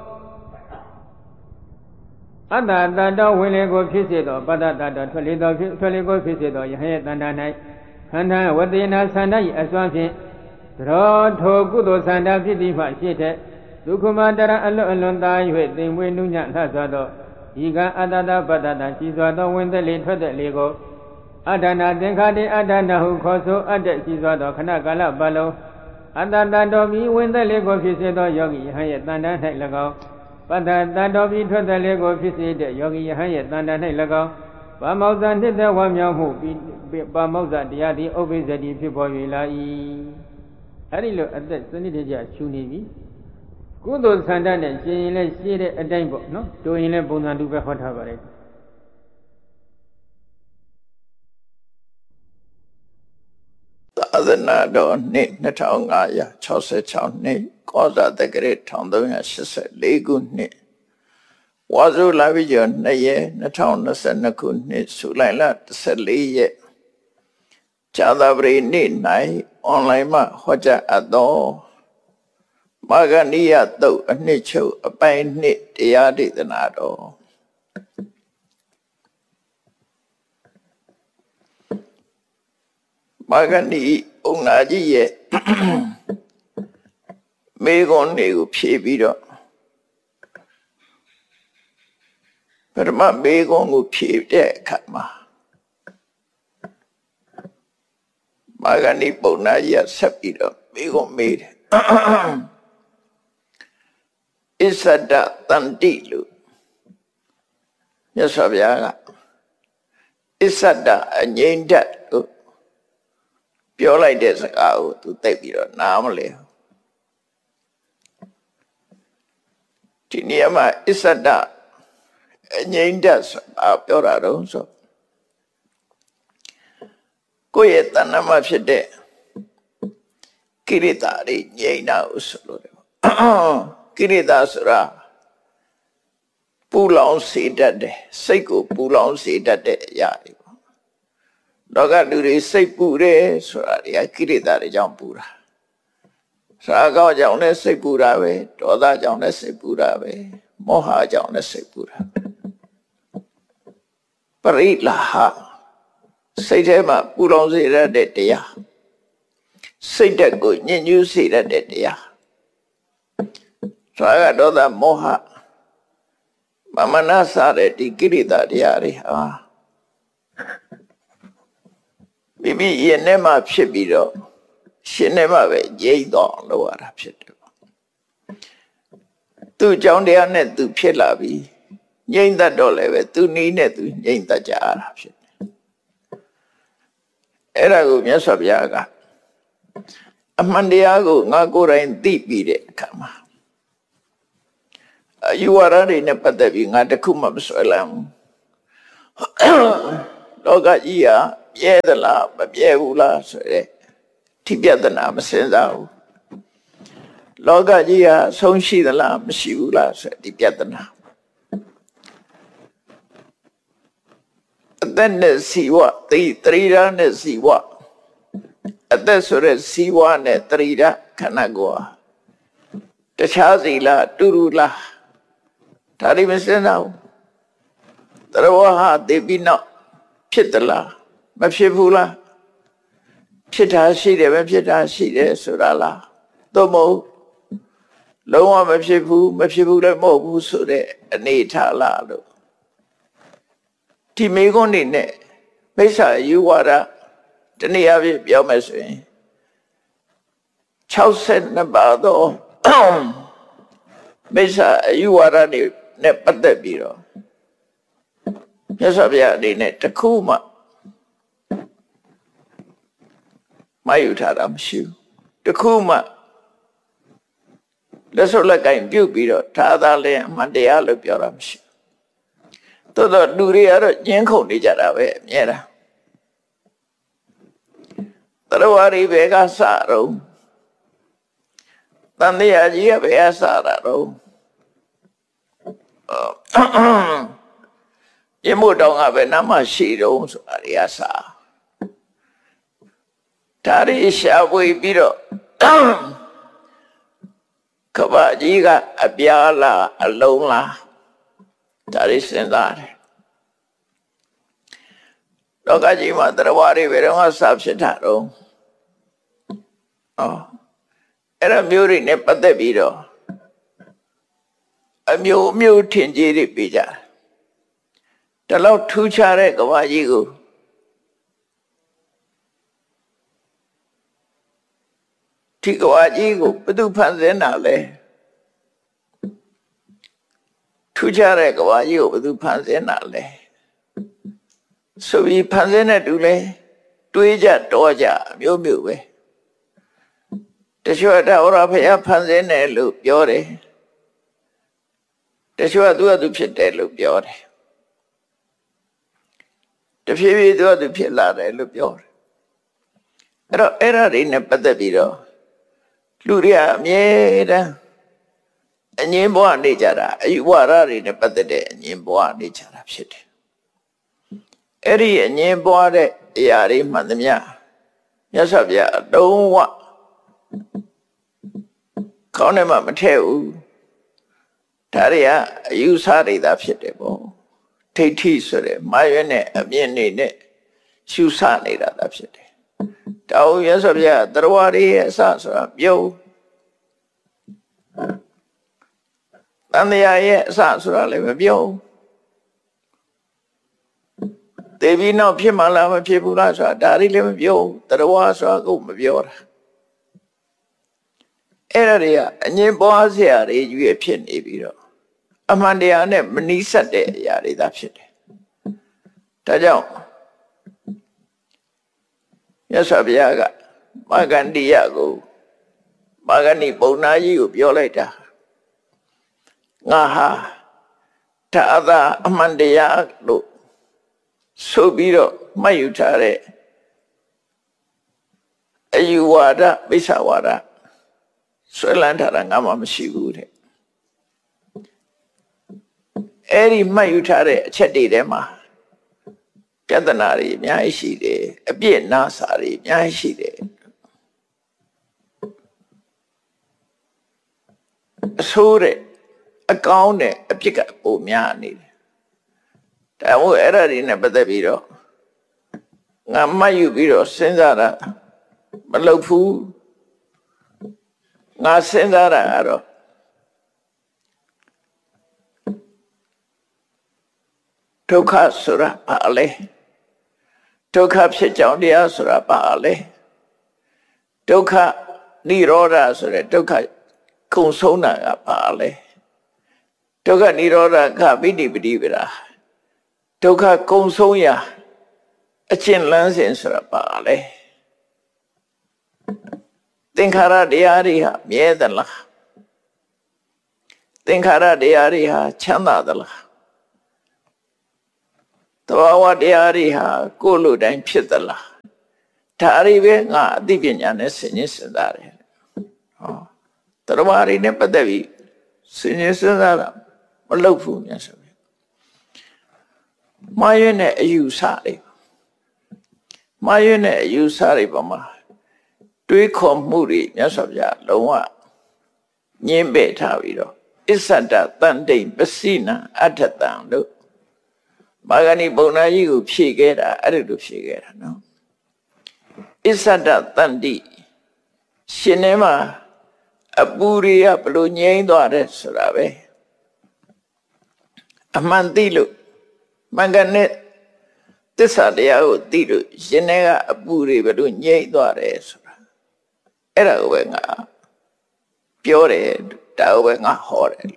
အတ္တတတ္တဝင်လေကိုဖြစ်စေသောပတ္တတတ္တထွက်လေကိုဖြစ်စေသောယဟရဲ့တဏ္ဍာ၌ခန္ဓာဝတိနာဆန္ဒ၏အစွမ်းဖြင့်တောထိုကုသိုလ်ဆန္ဒဖြစ်သည်မှရှိတဲ့ဒုက္ခမတရအလွတ်အလွန်သာ၍သိမ်မွေးနုညံ့လှစွာသောဤကအတ္တတပတ္တတရှိစွာသောဝင်သက်လေထွက်သက်လေကိုအတ္တနာသင်္ခါတိအတ္တနာဟုခေါ်ဆိုအပ်တဲ့ရှိစွာသောခဏကာလပတ်လုံးအတ္တတတော်ပြီးဝင်သက်လေကိုဖြစ်စေသောယောဂီယဟန်ရဲ့တဏ္ဍာ၌၎င်းပတ္တတတော်ပြီးထွက်သက်လေကိုဖြစ်စေတဲ့ယောဂီယဟန်ရဲ့တဏ္ဍာ၌၎င်းပါမောဇ္ဇနှစ်သက်ဝါမြောက်မှုပါမောဇ္ဇတရားသည်ဥပ္ပိစ္စတိဖြစ်ပေါ်၍လာ၏အဲ့ဒီလိုအသက်စနစ်တကျရှုနေပြီကုသိုလ်ဆန္ဒနဲ့ရှင်းရင်လည်းရှင်းတဲ့အတိုင်းပေါ့နော်တိုးရင်လည်းပုံစံတူပဲဟောထားပါလေသာသနာတော်နှစ်2566နှစ်ကောဇာတက္ကရာ1384ခုနှစ်ဝါဆိုလပြည့်ကျော်2ရက်2022ခုနှစ်ဇူလိုင်လ14ရက်ဇာတာပရိနေ့၌အွန်လိုင်းမှာဟောကြားအပ်သောမာဂဏိယသုတ်အနှစ်ချုပ်အပိုင်းနှစ်တရားဒေသနာတော်မာဂဏိဥနာကြီးရဲ့မေခွန်းတွေကိုဖြည့်ပြီးတော့ပရမမေခွန်းကိုဖြည့်တဲ့အခါမှာမာဂဏိပုံနာကြီးကဆက်ပြီးတော့မေခွန်းမေးတယ်အစ္ဆဒတန္တိလို့မြတ်စွာဘုရားကအစ္ဆဒအငြိမ့်တတ်လို့ပြောလိုက်တဲ့စကားကိုသူသိပြီးတော့နားမလဲဒီနေရာမှာအစ္ဆဒအငြိမ့်တတ်ဆိုတာပြောတာတော့ဆိုကိုယ့်ရဲ့တဏ္ဍမှာဖြစ်တဲ့ကိရိတာတွေငြိမ့်တာကိုဆိုလို့တယ်ကိရိတာဆိုတာပူလောင်စေတတ်တယ်စိတ်ကိုပူလောင်စေတတ်တဲ့အရာတွေပေါ့တော့ကလူတွေစိတ်ပူတယ်ဆိုတာတွေကကိရိတာတွေကြောင့်ပူတာရာဂကြောင့်လည်းစိတ်ပူတာပဲဒေါသကြောင့်လည်းစိတ်ပူတာပဲမောဟကြောင့်လည်းစိတ်ပူတာပရိလာဟစိတ်ထဲမှာပူလောင်စေတတ်တဲ့တရားစိတ်ဓာတ်ကိုညှဉ်းညူးစေတတ်တဲ့တရားရာဂဒေါသမောဟမမနာစတဲ့ဒီကိရိတာတရားတွေဟာမိမိရင်ထဲမှာဖြစ်ပြီးတော့ရှင်ထဲမှာပဲငြိမ့်တော့လို့ရတာဖြစ်တယ်ပေါ့သူ့ကြောင့်တရားနဲ့သူဖြစ်လာပြီးငြိမ့်တတ်တော့လည်းပဲသူနီးနဲ့သူငြိမ့်တတ်ကြရတာဖြစ်တယ်အဲ့ဒါကိုမြတ်စွာဘုရားကအမှန်တရားကိုငါကိုယ်တိုင်သိပြီးတဲ့အခါမှာယူဝါဒတွေနဲ့ပတ်သက်ပြီးငါတခုမှမဆွဲလန်းဘူးလောကကြီးဟာပြဲသလားမပြဲဘူးလားဆိုတဲ့ထိပြဿနာမစင်စားဘူးလောကကြီးဟာဆုံးရှိသလားမရှိဘူးလားဆိုတဲ့ဒီပြဿနာအသက်နဲ့စီဝသတိရနဲ့စီဝအသက်ဆိုတဲ့စီဝနဲ့သတိရခန္ဓာကိုယ်တခြားစီလားတူတူလားဒါတွေမစင်စားဘူးတရဝဟာသိပြီးနောက်ဖြစ်သလားမဖြစ်ဘူးလားဖြစ်တာရှိတယ်ပဲဖြစ်တာရှိတယ်ဆိုတာလားသို့မဟုတ်လုံးဝမဖြစ်ဘူးလည်းမဟုတ်ဘူးဆိုတဲ့အနေထားလားလို့ဒီမိဂုံးနေနဲ့မိစ္ဆာယူဝါဒတနည်းအားဖြင့်ပြောမယ်ဆိုရင်62ပါတော့မိစ္ဆာယူဝါဒတွေနဲ့ပတ်သက်ပြီးတော့မြတ်စွာဘုရားအနေနဲ့တခုမှမယူထားတာမရှိဘူးတခုမှလက်စွပ်လက်ကင်ပြုတ်ပြီးတော့ဒါသာလည်းအမှန်တရားလို့ပြောတာမရှိဘူးသို့တော့လူတွေကတော့ညှင်းခုန်နေကြတာပဲအမြဲတမ်းတရားဝါရီဘယ်ကစတော့တန်တရားကြီးကဘယ်ကစတာတော့ရမို့တောင်ကပဲနာမရှိတော့ဆိုတာတွေကစာဒါရီရှာဖွေပြီးတော့ကဘာကြီးကအပြားလားအလုံးလားဒါရီစဉ်းစားတယ်လောကကြီးမှာတရားဝါတွေဘယ်တော့မှစဖြစ်တာတော့အဲ့ဒါမျိုးတွေနဲ့ပတ်သက်ပြီးတော့အမျိုးထင်ကြီးတွေပြကြတယ်ဒါလောက်ထူးခြားတဲ့ကဘာကြီးကိုဒီကဘာကြီးကိုဘယ်သူဖန်ဆင်းတာလဲထူးခြားတဲ့ကဘာကြီးကိုဘယ်သူဖန်ဆင်းတာလဲဆိုပြီးဖန်ဆင်းတဲ့သူလဲတွေးကြတော့ကြမျိုးပဲတချို့တော်ရဖယားဖန်ဆင်းတယ်လို့ပြောတယ်တချို့ကသူဖြစ်တယ်လို့ပြောတယ်တဖြည်းဖြည်းသူဖြစ်လာတယ်လို့ပြောတယ်အဲ့တော့အဲ့ဒါတွေနဲ့ပတ်သက်ပြီးတော့လူတွေကအမြဲတမ်းအငြင်းပွားနေကြတာအယူဝါဒတွေနဲ့ပတ်သက်တဲ့အငြင်းပွားနေကြတာဖြစ်တယ်အဲ့ဒီအငြင်းပွားတဲ့အရာတွေမှန်သမျှမြတ်စွာဘုရားအတုံးဝခေါင်းထဲမှာမထည့်ဘူးဒါတွေကအယူဆတွေသာဖြစ်တယ်ပေါ့ထိဋ္ဌိဆိုတဲ့မာရွက်နဲ့အမြင်နေနဲ့ရှုဆနေတာသာဖြစ်တယ်တောင်းရဆိုပြတရားဝါတွေရဲ့အစဆိုတာပြုံးတန်တရားရဲ့အစဆိုတာလည်းမပြုံးတေပြီးနောက်ဖြစ်မှလားမဖြစ်ဘူးလားဆိုတာဒါတွေလည်းမပြုံးတရားဝါဆိုတာကိုမပြောတာအဲ့ဒါတွေကအငြင်းပွားစရာတွေကြီးဖြစ်နေပြီးတော့အမှန်တရားနဲ့မနှီးဆက်တဲ့အရာတွေသာဖြစ်တယ်ဒါကြောင့်မြတ်စွာဘုရားကမဂ္ဂန္တိယကိုမဂ္ဂဏိပုံနာကြီးကိုပြောလိုက်တာငါဟာဒါသာအမှန်တရားလို့ဆိုပြီးတော့မှတ်ယူထားတဲ့အယူဝါဒမိစ္ဆာဝါဒဆွဲလန်းထားတာငါမှမရှိဘူးတဲ့အဲ့ဒီမှတ်ယူထားတဲ့အချက်တွေထဲမှာပြဿနာတွေအများကြီးရှိတယ်အပြစ်နာစာတွေအများကြီးရှိတယ်အဆိုးတဲ့အကောင်းတဲ့အပြစ်ကပိုများနေတယ်ဒါမို့အဲ့ဒါတွေနဲ့ပတ်သက်ပြီးတော့ငါမှတ်ယူပြီးတော့စဉ်းစားတာမလုပ်ဘူးငါစဉ်းစားတာကတော့ဒုက္ခဆိုတာဘာလဲဒုက္ခဖြစ်ကြောင်းတရားဆိုတာဘာလဲဒုက္ခនិရောဓဆိုတဲ့ဒုက္ခကုံဆုံးတာကဘာလဲဒုက္ခនិရောဓကပိဋိပတိပရာဒုက္ခကုံဆုံးရာအကျင့်လန်းစဉ်ဆိုတာဘာလဲသင်္ခါရတရားတွေဟာမြဲသလားသင်္ခါရတရားတွေဟာချမ်းသာသလားသဘာဝတရားတွေဟာကိုယ်လိုတိုင်းဖြစ်သလားဒါတွေပဲငါအသိပညာနဲ့ဆင်ခြင်စဉ်းစားတယ်ဟောတရားတွေနဲ့ပတ်သက်ပြီးဆင်ခြင်စဉ်းစားတာမလုပ်ဘူးမြတ်စွာဘုရားမှားယွင်းတဲ့အယူဆတွေမှားယွင်းတဲ့အယူဆတွေပေါ်မှာတွေးခေါ်မှုတွေမြတ်စွာဘုရားလုံးဝညှင်းပယ်ထားပြီးတော့အစ္ဆဒတန်တိပစိနံအဋ္ဌတံလို့မာဂဏိပုံနာကြီးကိုဖြည့်ခဲ့တာအဲ့ဒါလိုဖြည့်ခဲ့တာနော်အစ္ဆဒတန်တိရှင်ထဲမှာအပူတွေကဘလို့ငြိမ်းသွားတယ်ဆိုတာပဲအမှန်သိလို့မင်္ဂနဲ့သစ္စာတရားကိုသိလို့ရှင်ထဲကအပူတွေဘလို့ငြိမ်းသွားတယ်ဆိုတာအဲ့ဒါကိုပဲငါပြောတယ်ဒါကိုပဲငါဟောတယ်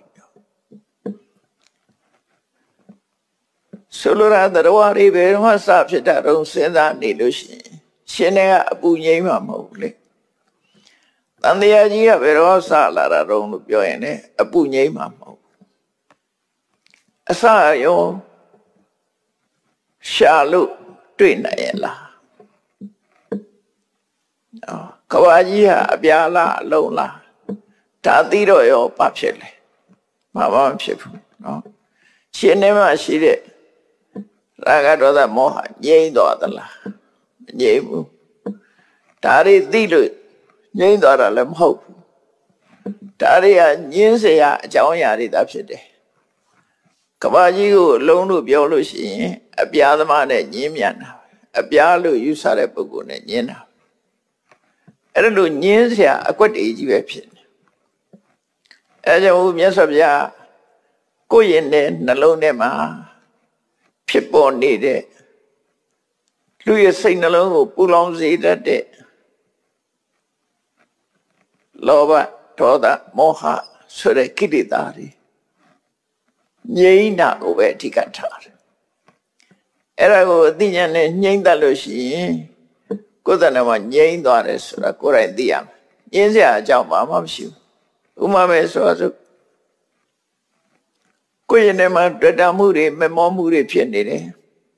ဆိုလိုတာတရားတွေဘယ်တော့မှစဖြစ်တာတော့စဉ်းစားနေလို့ရှိရင်ရှင်ထဲကအပူငြိမ်းမှာမဟုတ်ဘူးလေတန်တရားကြီးကဘယ်တော့စလာတာတော့လို့ပြောရင်လည်းအပူငြိမ်းမှာမဟုတ်ဘူးအစရောရှာလို့တွေ့နိုင်ရဲ့လားကဘာကြီးဟာအပြာလားအလုံးလားဒါသိတော့ရောဘာဖြစ်လဲဘာမှမဖြစ်ဘူးနော်ရှင်ထဲမှာရှိတဲ့ရာဂဒေါသမောဟငြိမ့်သွားသလားမငြိမ့်ဘူးဒါတွေသိလို့ငြိမ့်သွားတာလည်းမဟုတ်ဘူးဒါတွေကညင်းเสียအကြောင်းအရာတွေသာဖြစ်တယ်ကဘာကြီးကိုအလုံးလို့ပြောလို့ရှိရင်အပြားသမားနဲ့ညင်းမြန်တာအပြားလို့ယူဆတဲ့ပုဂ္ဂိုလ်နဲ့ညင်းတာအဲ့လိုညင်းเสียအကွက်တွေကြီးပဲဖြစ်နေအဲကြောင့်မြတ်စွာဘုရားကိုယ့်ရင်နဲ့နှလုံးထဲမှာဖြစ်ပေါ်နေတဲ့လူရဲ့စိတ်နှလုံးကိုပူလောင်စေတတ်တဲ့လောဘဒေါသမောဟဆိုတဲ့ကိလေသာတွေငြိမ်းတာကိုပဲအဓိကထားတယ်အဲ့ဒါကိုအသိဉာဏ်နဲ့ငြိမ်းတတ်လို့ရှိရင်ကိုယ်တဏ္ဍာမှာငြိမ်းသွားတယ်ဆိုတာကိုယ်တိုင်သိရမယ်ငြင်းစရာအကြောင်းဘာမှမရှိဘူးဥမာပဲဆိုတော့ကိုယ်ရင်ထဲမှာတွေ့တာမှုတွေမမောမှုတွေဖြစ်နေတယ်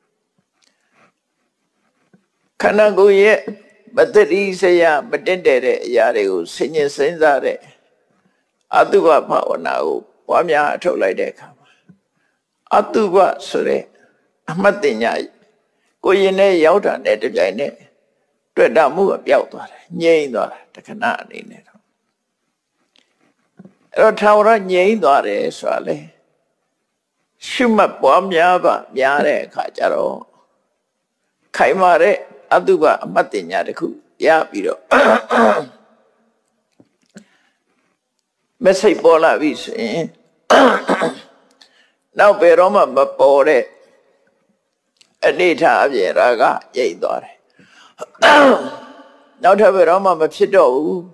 ခန္ဓာကိုယ်ရဲ့မတ္တိစရာမတင်တဲ့အရာတွေကိုဆင်ញင်စဉ်းစားတဲ့အတုပဘာဝနာကိုပွားများအထုတ်လိုက်တဲ့အခါမှာအတုပဆိုတဲ့အမှတ်တင်ညာကိုယ်ရင်ထဲရောက်တာနဲ့တပြိုင်နက်တွေ့တာမှုကပျောက်သွားတယ်ငြိမ့်သွားတယ်တခဏအနေနဲ့တော့အဲ့တော့ထာဝရငြိမ့်သွားတယ်ဆိုတာလေရှုမှတ်ပွားများပါများတဲ့အခါကျတော့ခိုင်မာတဲ့အတုပအမှတ်တင်ညာတစ်ခုရပြီးတော့မစိတ်ပေါ်လာပြီဆိုရင်နောက်ဘယ်တော့မှမပေါ်တဲ့အနေထားအပြင်ရာဂရိတ်သွားတယ်နောက်ထပ်ဘယ်တော့မှမဖြစ်တော့ဘူး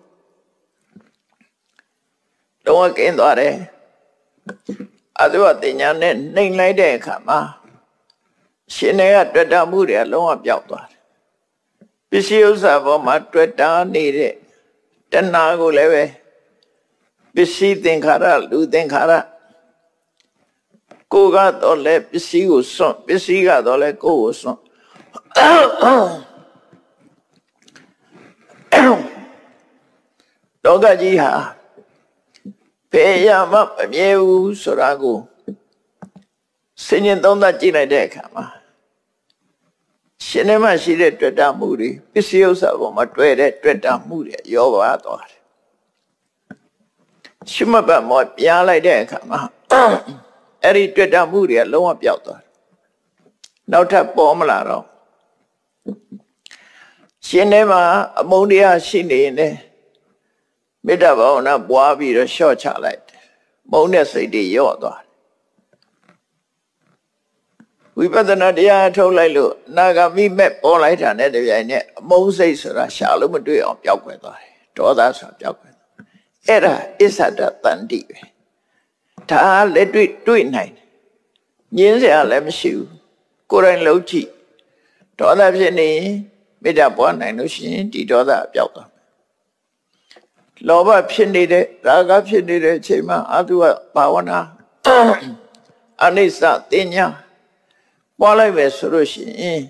လုံးဝကင်းသွားတယ်အတုပတင်ညာနဲ့နှိမ်လိုက်တဲ့အခါမှာရှင်တွေကတွေ့တာမှုတွေကလုံးဝပျောက်သွားတယ်ပစ္စည်းဥစ္စာပေါ်မှာတွေ့တာနေတဲ့တဏှာကိုလည်းပဲပစ္စည်းသင်္ခါရလူသင်္ခါရကိုယ်ကတော့လည်းပစ္စည်းကိုစွန့်ပစ္စည်းကတော့လည်းကိုယ်ကိုစွန့်လောကကြီးဟာဘယ်ရမှမမြဲဘူးဆိုတာကိုစဉ်းကျင်သုံးသပ်ကြည့်လိုက်တဲ့အခါမှာရှင်ထဲမှာရှိတဲ့တွေ့တာမှုတွေပစ္စည်းဥစ္စာပေါ်မှာတွေ့တဲ့တွေ့တာမှုတွေရောပါသွားတယ်ရှုမှတ်ပါမောပြားလိုက်တဲ့အခါမှာအဲ့ဒီတွေ့တာမှုတွေကလုံးဝပျောက်သွားတယ်နောက်ထပ်ပေါ်မလာတော့ရှင်ထဲမှာအမုန်းတရားရှိနေရင်မေတ္တာဘာဝနာပွားပြီးတော့လျှော့ချလိုက်တယ်မုန်းတဲ့စိတ်တွေရော့သွားတယ်ဝိပဿနာတရားထုတ်လိုက်လို့အနာဂါမိမဲ့ပေါ်လိုက်တာနဲ့တပြိုင်နက်အမုန်းစိတ်ဆိုတာရှာလို့မတွေ့အောင်ပျောက်ကွယ်သွားတယ်ဒေါသဆိုတာပျောက်ကွယ်အဲ့ဒါအစ္ဆဒတန္တိပဲဒါလည်းတွေ့နိုင်တယ်ညင်းစရာလည်းမရှိဘူးကိုယ်တိုင်လုံးကြည့်ဒေါသဖြစ်နေရင်မေတ္တာပွားနိုင်လို့ရှိရင်ဒီဒေါသပျောက်သွားလောဘဖြစ်နေတဲ့ရာဂဖြစ်နေတဲ့အချိန်မှာအတုဘာဝနာအနိစ္စတင်ညာပွားလိုက်ပဲဆိုလို့ရှိရင်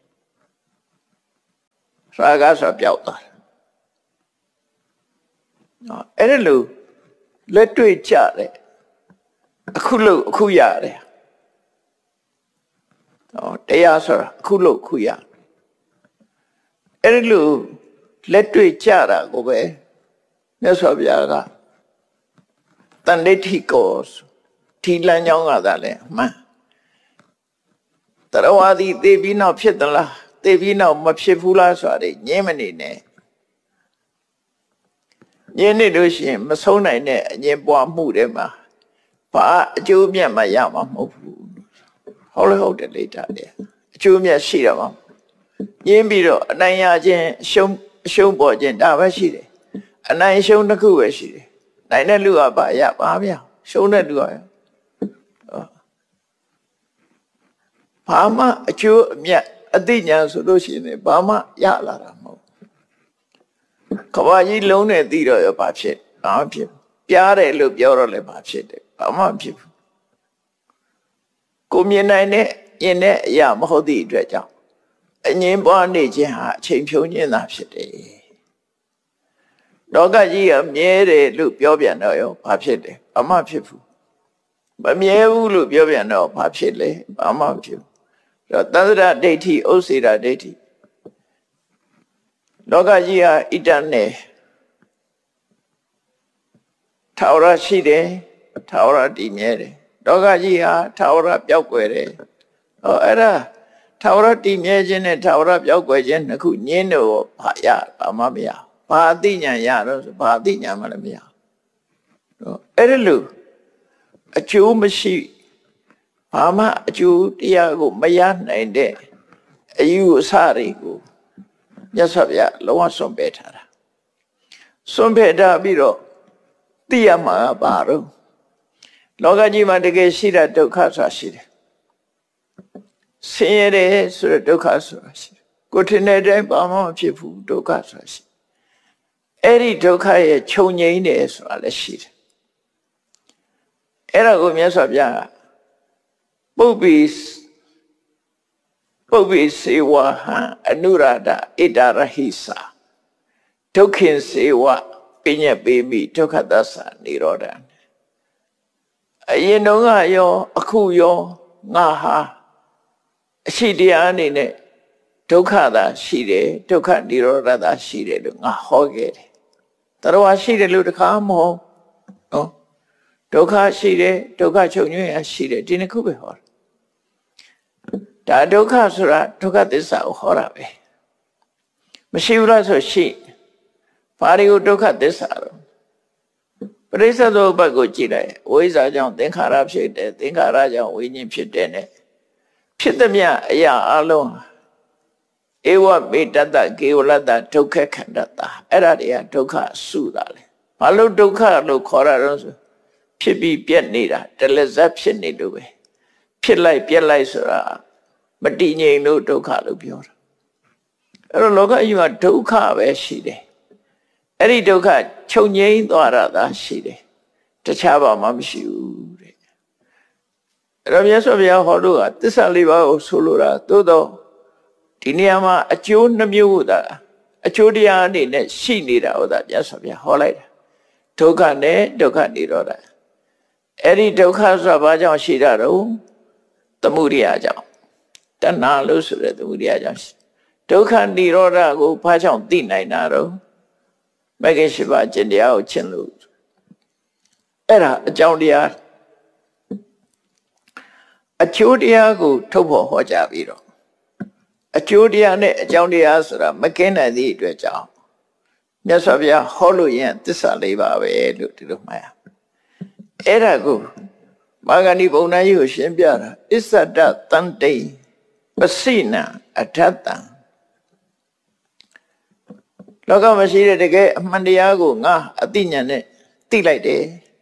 ရာဂဆိုပျောက်သွားတယ်အဲ့ဒါလို့လက်တွေ့ကြတယ်အခုလို့အခုရတယ်တရားဆိုတာအခုလို့အခုရအဲ့ဒါလို့လက်တွေ့ကြတာကိုပဲမြတ်စွာဘုရားကတန်ဋိဋ္ဌိကောဒီလမ်းကြောင်းကသာလဲမှန်တရားဝါဒီသိပြီးနောက်ဖြစ်သလားသိပြီးနောက်မဖြစ်ဘူးလားဆိုတာညင်းမနေနဲ့ညင်းနေလို့ရှိရင်မဆုံးနိုင်တဲ့အငြင်းပွားမှုတွေမှာဘာအကျိုးမြတ်မှရမှာမဟုတ်ဘူးဟုတ်လေဟုတ်တယ်လေတာလေအကျိုးမြတ်ရှိတာပါညင်းပြီးတော့အနိုင်ရခြင်းအရှုံးပေါ်ခြင်းဒါပဲရှိတယ်အနိုင်ရှုံးတစ်ခုပဲရှိတယ်နိုင်တဲ့လူကဘာရပါဗျာရှုံးတဲ့လူကဘာမှအကျိုးအမြတ်အသိဉာဏ်ဆိုလို့ရှိရင်ဘာမှရလာတာမဟုတ်ကဘာကြီးလုံးနဲ့သိတော့ရဘာဖြစ်ဘာဖြစ်ပြားတယ်လို့ပြောတော့လည်းဘာဖြစ်တယ်ဘာမှဖြစ်ဘူးကိုမြင်နိုင်တဲ့ယင်တဲ့အရာမဟုတ်သည့်အတွက်ကြောင့်အငြင်းပွားနေခြင်းဟာအချိန်ဖြုံးခြင်းသာဖြစ်တယ်လောကကြီးကမြဲတယ်လို့ပြောပြန်တော့ရောဘာဖြစ်တယ်ဘာမှဖြစ်ဘူးမမြဲဘူးလို့ပြောပြန်တော့ဘာဖြစ်လဲဘာမှဖြစ်ဘူးတော့သန္တရဒိဋ္ဌိဥစ္စေရဒိဋ္ဌိလောကကြီးဟာဣတနဲ့ထာဝရရှိတယ်ထာဝရတည်မြဲတယ်လောကကြီးဟာထာဝရပျောက်ကွယ်တယ်အဲ့ဒါထာဝရတည်မြဲခြင်းနဲ့ထာဝရပျောက်ကွယ်ခြင်းနှစ်ခုညင်းတော့ဘာရဘာမှမရဘာအသိဉာဏ်ရတော့ဘာအသိဉာဏ်မှလည်းမရအဲ့ဒါလို့အကျိုးမရှိဘာမှအကျိုးတရားကိုမရနိုင်တဲ့အယူအဆတွေကိုမြတ်စွာဘုရားလုံးဝစွန့်ပယ်ထားတာစွန့်ပယ်ထားပြီးတော့သိရမှာပါတော့လောကကြီးမှာတကယ်ရှိတဲ့ဒုက္ခဆိုတာရှိတယ်ဆင်းရဲတယ်ဆိုတဲ့ဒုက္ခဆိုတာရှိတယ်ကိုယ်ထင်တဲ့အတိုင်းဘာမှမဖြစ်ဘူးဒုက္ခဆိုတာရှိအဲ့ဒီဒုက္ခရဲ့ခြုံငိမ့်တယ်ဆိုတာလည်းရှိတယ်အဲ့ဒါကိုမြတ်စွာဘုရားပုပ္ပိစေဝဟံအနုရဒဣတရဟိစာဒုက္ခင်စေဝပညတ်ပေမိဒုက္ခသစ္စာនិရောဓံအရင်တုန်းကရောအခုရောငါဟာအရှိတရားအနေနဲ့ဒုက္ခသာရှိတယ်ဒုက္ခនិရောဓသာရှိတယ်လို့ငါဟောခဲ့တယ်တရားရှိတယ်လို့တခါမဟုတ်နော်ဒုက္ခရှိတယ်ဒုက္ခချုပ်ငြိမ်းရရှိတယ်ဒီနှစ်ခုပဲဟောဒါဒုက္ခဆိုတာဒုက္ခသစ္စာကိုဟောတာပဲမရှိဘူးလားဆိုရှိဘာတွေကိုဒုက္ခသစ္စာတော့ပရိစ္ဆေသောဘက်ကိုကြည့်လိုက်ဝိဇ္ဇာကြောင့်သင်္ခါရဖြစ်တယ်သင်္ခါရကြောင့်ဝိညာဉ်ဖြစ်တယ်နဲ့ဖြစ်သမျှအရာအလုံးဧဝမေတ္တကေဝလတ္တဒုက္ခခန္ဓတာအဲ့ဒါတွေကဒုက္ခစုတာလေဘာလို့ဒုက္ခလို့ခေါ်ရတော့ဆိုဖြစ်ပြီးပြက်နေတာတလက်ဇက်ဖြစ်နေလို့ပဲဖြစ်လိုက်ပြက်လိုက်ဆိုတာမတည်ငြိမ်လို့ဒုက္ခလို့ပြောတာအဲ့တော့လောကကြီးမှာဒုက္ခပဲရှိတယ်အဲ့ဒီဒုက္ခချုပ်ငြိမ်းသွားတာသာရှိတယ်တခြားဘာမှမရှိဘူးတဲ့အဲ့တော့မြတ်စွာဘုရားဟောလို့ကသစ္စာလေးပါးကိုဆိုလိုတာသို့တော့ဒီနေရာမှာအကျိုးနှမျိုးသာအကျိုးတရားအနေနဲ့ရှိနေတာဟုတ်တာမြတ်စွာဘုရားဟောလိုက်တာဒုက္ခနဲ့ဒုက္ခនិရောဓအဲ့ဒီဒုက္ခဆိုတာဘာကြောင့်ရှိတာတော့သမုဒိယကြောင့်တဏှာလို့ဆိုတဲ့သမုဒိယကြောင့်ဒုက္ခនិရောဓကိုဘာကြောင့်သိနိုင်တာတော့မဂ္ဂင်၈ပါးကျင့်တရားကိုကျင့်လို့အဲ့ဒါအကြောင်းတရားအကျိုးတရားကိုထုတ်ဖော်ဟောကြားပြီးတော့အကျိုးတရားနဲ့အကြောင်းတရားဆိုတာမကင်းနိုင်သည့်အတွက်ကြောင့်မြတ်စွာဘုရားဟောလို့ရင်သစ္စာလေးပါပဲလို့ဒီလိုမှတ်ရအဲ့ဒါကိုမာဂဏီဘုံနာကြီးကိုရှင်းပြတာအစ္ဆဒတန်တိပစိနံအထတံလောကမရှိတဲ့တကယ်အမှန်တရားကိုငါအသိဉာဏ်နဲ့သိလိုက်တယ်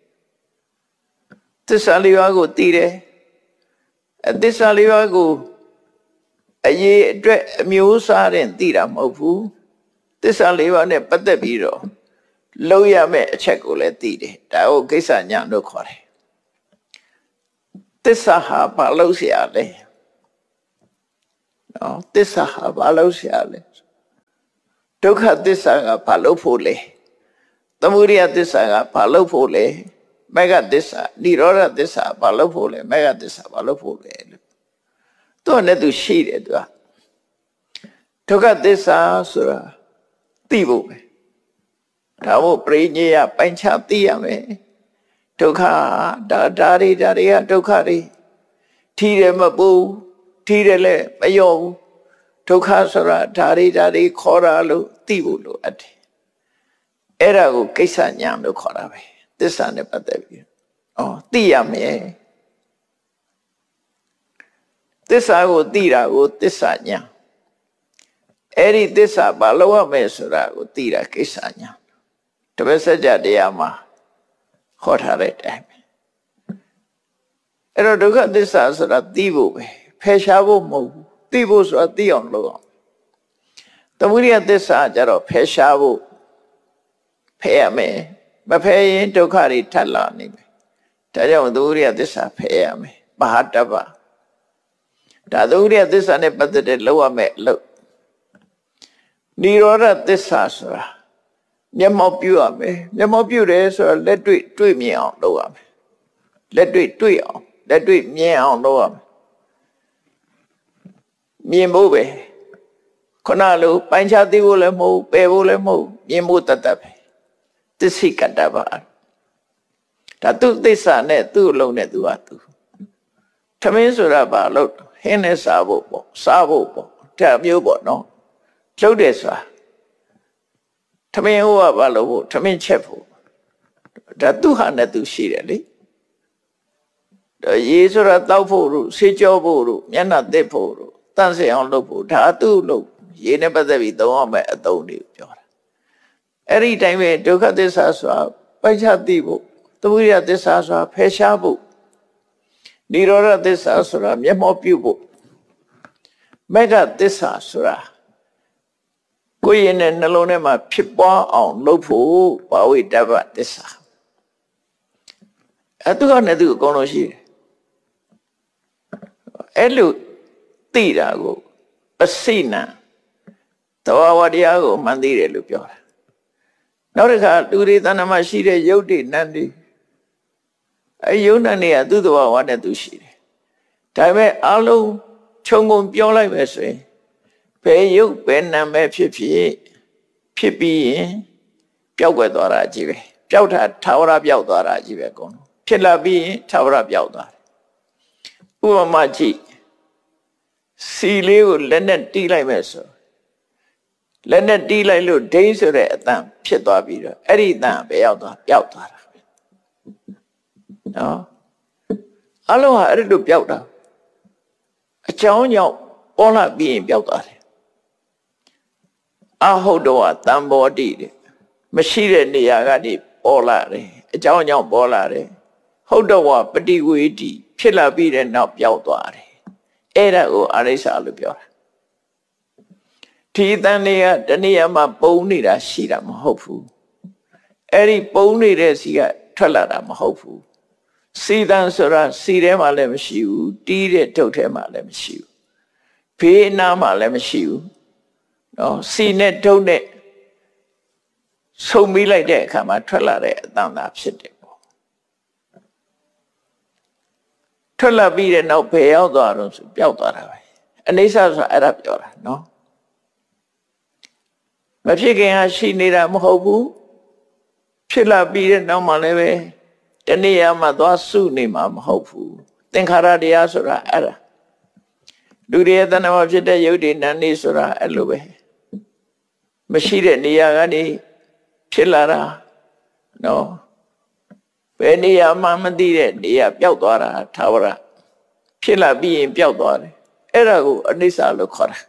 သစ္စာလေးပါးကိုသိတယ်သစ္စာလေးပါးကိုအရေးအတွက်အမျိုးအစားတဲ့သိတာမဟုတ်ဘူးသစ္စာလေးပါးနဲ့ပတ်သက်ပြီးတော့လုပ်ရမယ့်အချက်ကိုလည်းသိတယ်ဒါကိုကိစ္စညာလို့ခေါ်တယ်သစ္စာဟာဘာလို့เสียလဲနော်သစ္စာဟာဘာလို့เสียလဲဒုက္ခသစ္စာကဘာလို့ဖို့လဲသမုဒယသစ္စာကဘာလို့ဖို့လဲမဂ္ဂသစ္စာនិရောဓသစ္စာဘာလို့ဖို့လဲမဂ္ဂသစ္စာဘာလို့ဖို့လဲလို့သူကလည်းသူရှိတယ်သူကဒုက္ခသစ္စာဆိုတာသိဖို့ပဲဒါမို့ပရိညေယပိုင်းခြားသိရမယ်ဒုက္ခဒါတွေကဒုက္ခတွေထီးတယ်မပူထီးတယ်လည်းမလျော့ဘူးဒုက္ခဆိုတာဒါတွေခေါ်တာလို့သိဖို့လိုအပ်တယ်အဲ့ဒါကိုကိစ္စညာလို့ခေါ်တာပဲသစ္စာနဲ့ပတ်သက်ပြီးသိရမယ်သစ္စာကိုသိတာကိုသစ္စာညာအဲ့ဒီသစ္စာဘာလို့ရမယ်ဆိုတာကိုသိတာကိစ္စညာတပည့်စကြာတရားမှာဟောထားတဲ့အတိုင်းပဲအဲ့တော့ဒုက္ခသစ္စာဆိုတာသိဖို့ပဲဖယ်ရှားဖို့မဟုတ်ဘူးသိဖို့ဆိုတာသိအောင်လုပ်အောင်သမုဒယသစ္စာကြတော့ဖယ်ရှားဖို့ဖယ်ရမယ်မဖယ်ရင်ဒုက္ခတွေထပ်လာနေမယ်ဒါကြောင့်သမုဒယသစ္စာဖယ်ရမယ်မဟာတပ္ပဒါသမုဒယသစ္စာနဲ့ပတ်သက်တဲ့လုပ်ရမယ်လို့និရောဓသစ္စာဆိုတာမျက်မှောက်ပြုရမယ်မျက်မှောက်ပြုတယ်ဆိုတော့လက်တွေ့မြင်အောင်လုပ်ရမယ်လက်တွေ့အောင်လက်တွေ့မြင်အောင်လုပ်ရမယ်မြင်ဖို့ပဲခုနလိုပိုင်းခြားသိဖို့လည်းမဟုတ်ပယ်ဖို့လည်းမဟုတ်မြင်ဖို့တတ်ပဲသစ္စိကတ္တပါဒါသူသစ္စာနဲ့သူ့အလုံးနဲ့သူဟာသူထမင်းဆိုတာဘာလို့ဟင်းနဲ့စားဖို့ပေါ့စားဖို့ပေါ့ဒါမျိုးပေါ့နော်လှုပ်တယ်ဆိုတာထမင်းဟိုကဘာလို့ဖို့ထမင်းချက်ဖို့ဒါသူဟာနဲ့သူရှိတယ်လေရေဆိုတာတောက်ဖို့တို့ဆေးကြောဖို့တို့မျက်နှာသစ်ဖို့တို့တန့်စင်အောင်လုပ်ဖို့ဒါသူ့လုပ်ရေနဲ့ပတ်သက်ပြီးသုံးရမယ့်အသုံးတွေကိုပြောတာအဲ့ဒီတိုင်းပဲဒုက္ခသစ္စာဆိုတာပိုက်ချသိဖို့သမုဒယသစ္စာဆိုတာဖယ်ရှားဖို့និရောဓသစ္စာဆိုတာမျက်မှောက်ပြုဖို့မဂ္ဂသစ္စာဆိုတာကိုယ်ရဲ့နှလုံးထဲမှာဖြစ်ပွားအောင်လုပ်ဖို့ဘာဝိတ္တပသစ္စာအဲ့သူကနဲ့သူအကုန်လုံးရှိတယ်အဲ့လိုသိတာကိုပစိနံသဘာဝတရားကိုမှန်သိတယ်လို့ပြောတာနောက်တစ်ခါလူတွေတဏ္ဍမှာရှိတဲ့ယုတ်တိနန္တိအဲ့ယုတ်နန္တိကသူ့သဘာဝနဲ့သူရှိတယ်ဒါပေမဲ့အလုံးခြုံငုံပြောလိုက်ပဲဆိုရင်ဘယ်ယုတ်ဘယ်နာမည်ဖြစ်ပြီးရင်ပျောက်ွယ်သွားတာကြီးပဲပျောက်တာထာဝရပျောက်သွားတာကြီးပဲအကုန်လုံးဖြစ်လာပြီးရင်ထာဝရပျောက်သွားတယ်ဥပမာကြည့်စီလေးကိုလက်နဲ့တီးလိုက်မယ်ဆိုလက်နဲ့တီးလိုက်လို့ဒိန်းဆိုတဲ့အတန်ဖြစ်သွားပြီးတော့အဲ့ဒီအတန်ပဲရောက်သွားပျောက်သွားတာပဲနော်အလုံးဟာအဲ့ဒီလိုပျောက်တာအကြောင်းကြောင့်ပေါ်လာပြီးရင်ပျောက်သွားတယ်အဟုတ်တော့တံဘောတိတဲ့မရှိတဲ့နေရာကနေပေါ်လာတယ်အကြောင်းကြောင့်ပေါ်လာတယ်ဟုတ်တော့ပฏิဝေတိဖြစ်လာပြီးတဲ့နောက်ပျောက်သွားတယ်အဲ့ဒါကိုအရိစ္ဆာလို့ပြောတာဒီတန်တွေကတဏှာမှာပုံနေတာရှိတာမဟုတ်ဘူးအဲ့ဒီပုံနေတဲ့စီကထွက်လာတာမဟုတ်ဘူးစီတန်ဆိုတာစီထဲမှာလည်းမရှိဘူးတီးတဲ့ထုတ်ထဲမှာလည်းမရှိဘူးဘေးအနားမှာလည်းမရှိဘူးနော်စီနဲ့ထုတ်နဲ့ဆုံမိလိုက်တဲ့အခါမှာထွက်လာတဲ့အတန်သာဖြစ်တယ်ပေါ့ထွက်လာပြီးတဲ့နောက်ဘယ်ရောက်သွားတော့ဆိုပျောက်သွားတာပဲအနိစ္စဆိုတာအဲ့ဒါပြောတာနော်မဖြစ်ခင်ဟာရှိနေတာမဟုတ်ဘူးဖြစ်လာပြီးတဲ့နောက်မှလည်းပဲတဏှာမှာသွားစုနေမှာမဟုတ်ဘူးသင်္ခါရတရားဆိုတာအဲ့ဒါလူတွေရဲ့တဏှာမှာဖြစ်တဲ့ယုတ်တိနန္ဒီဆိုတာအဲ့လိုပဲမရှိတဲ့နေရာကနေဖြစ်လာတာနော်ဘယ်နေရာမှမသိတဲ့နေရာပျောက်သွားတာထာဝရဖြစ်လာပြီးရင်ပျောက်သွားတယ်အဲ့ဒါကိုအနိစ္စလို့ခေါ်တာ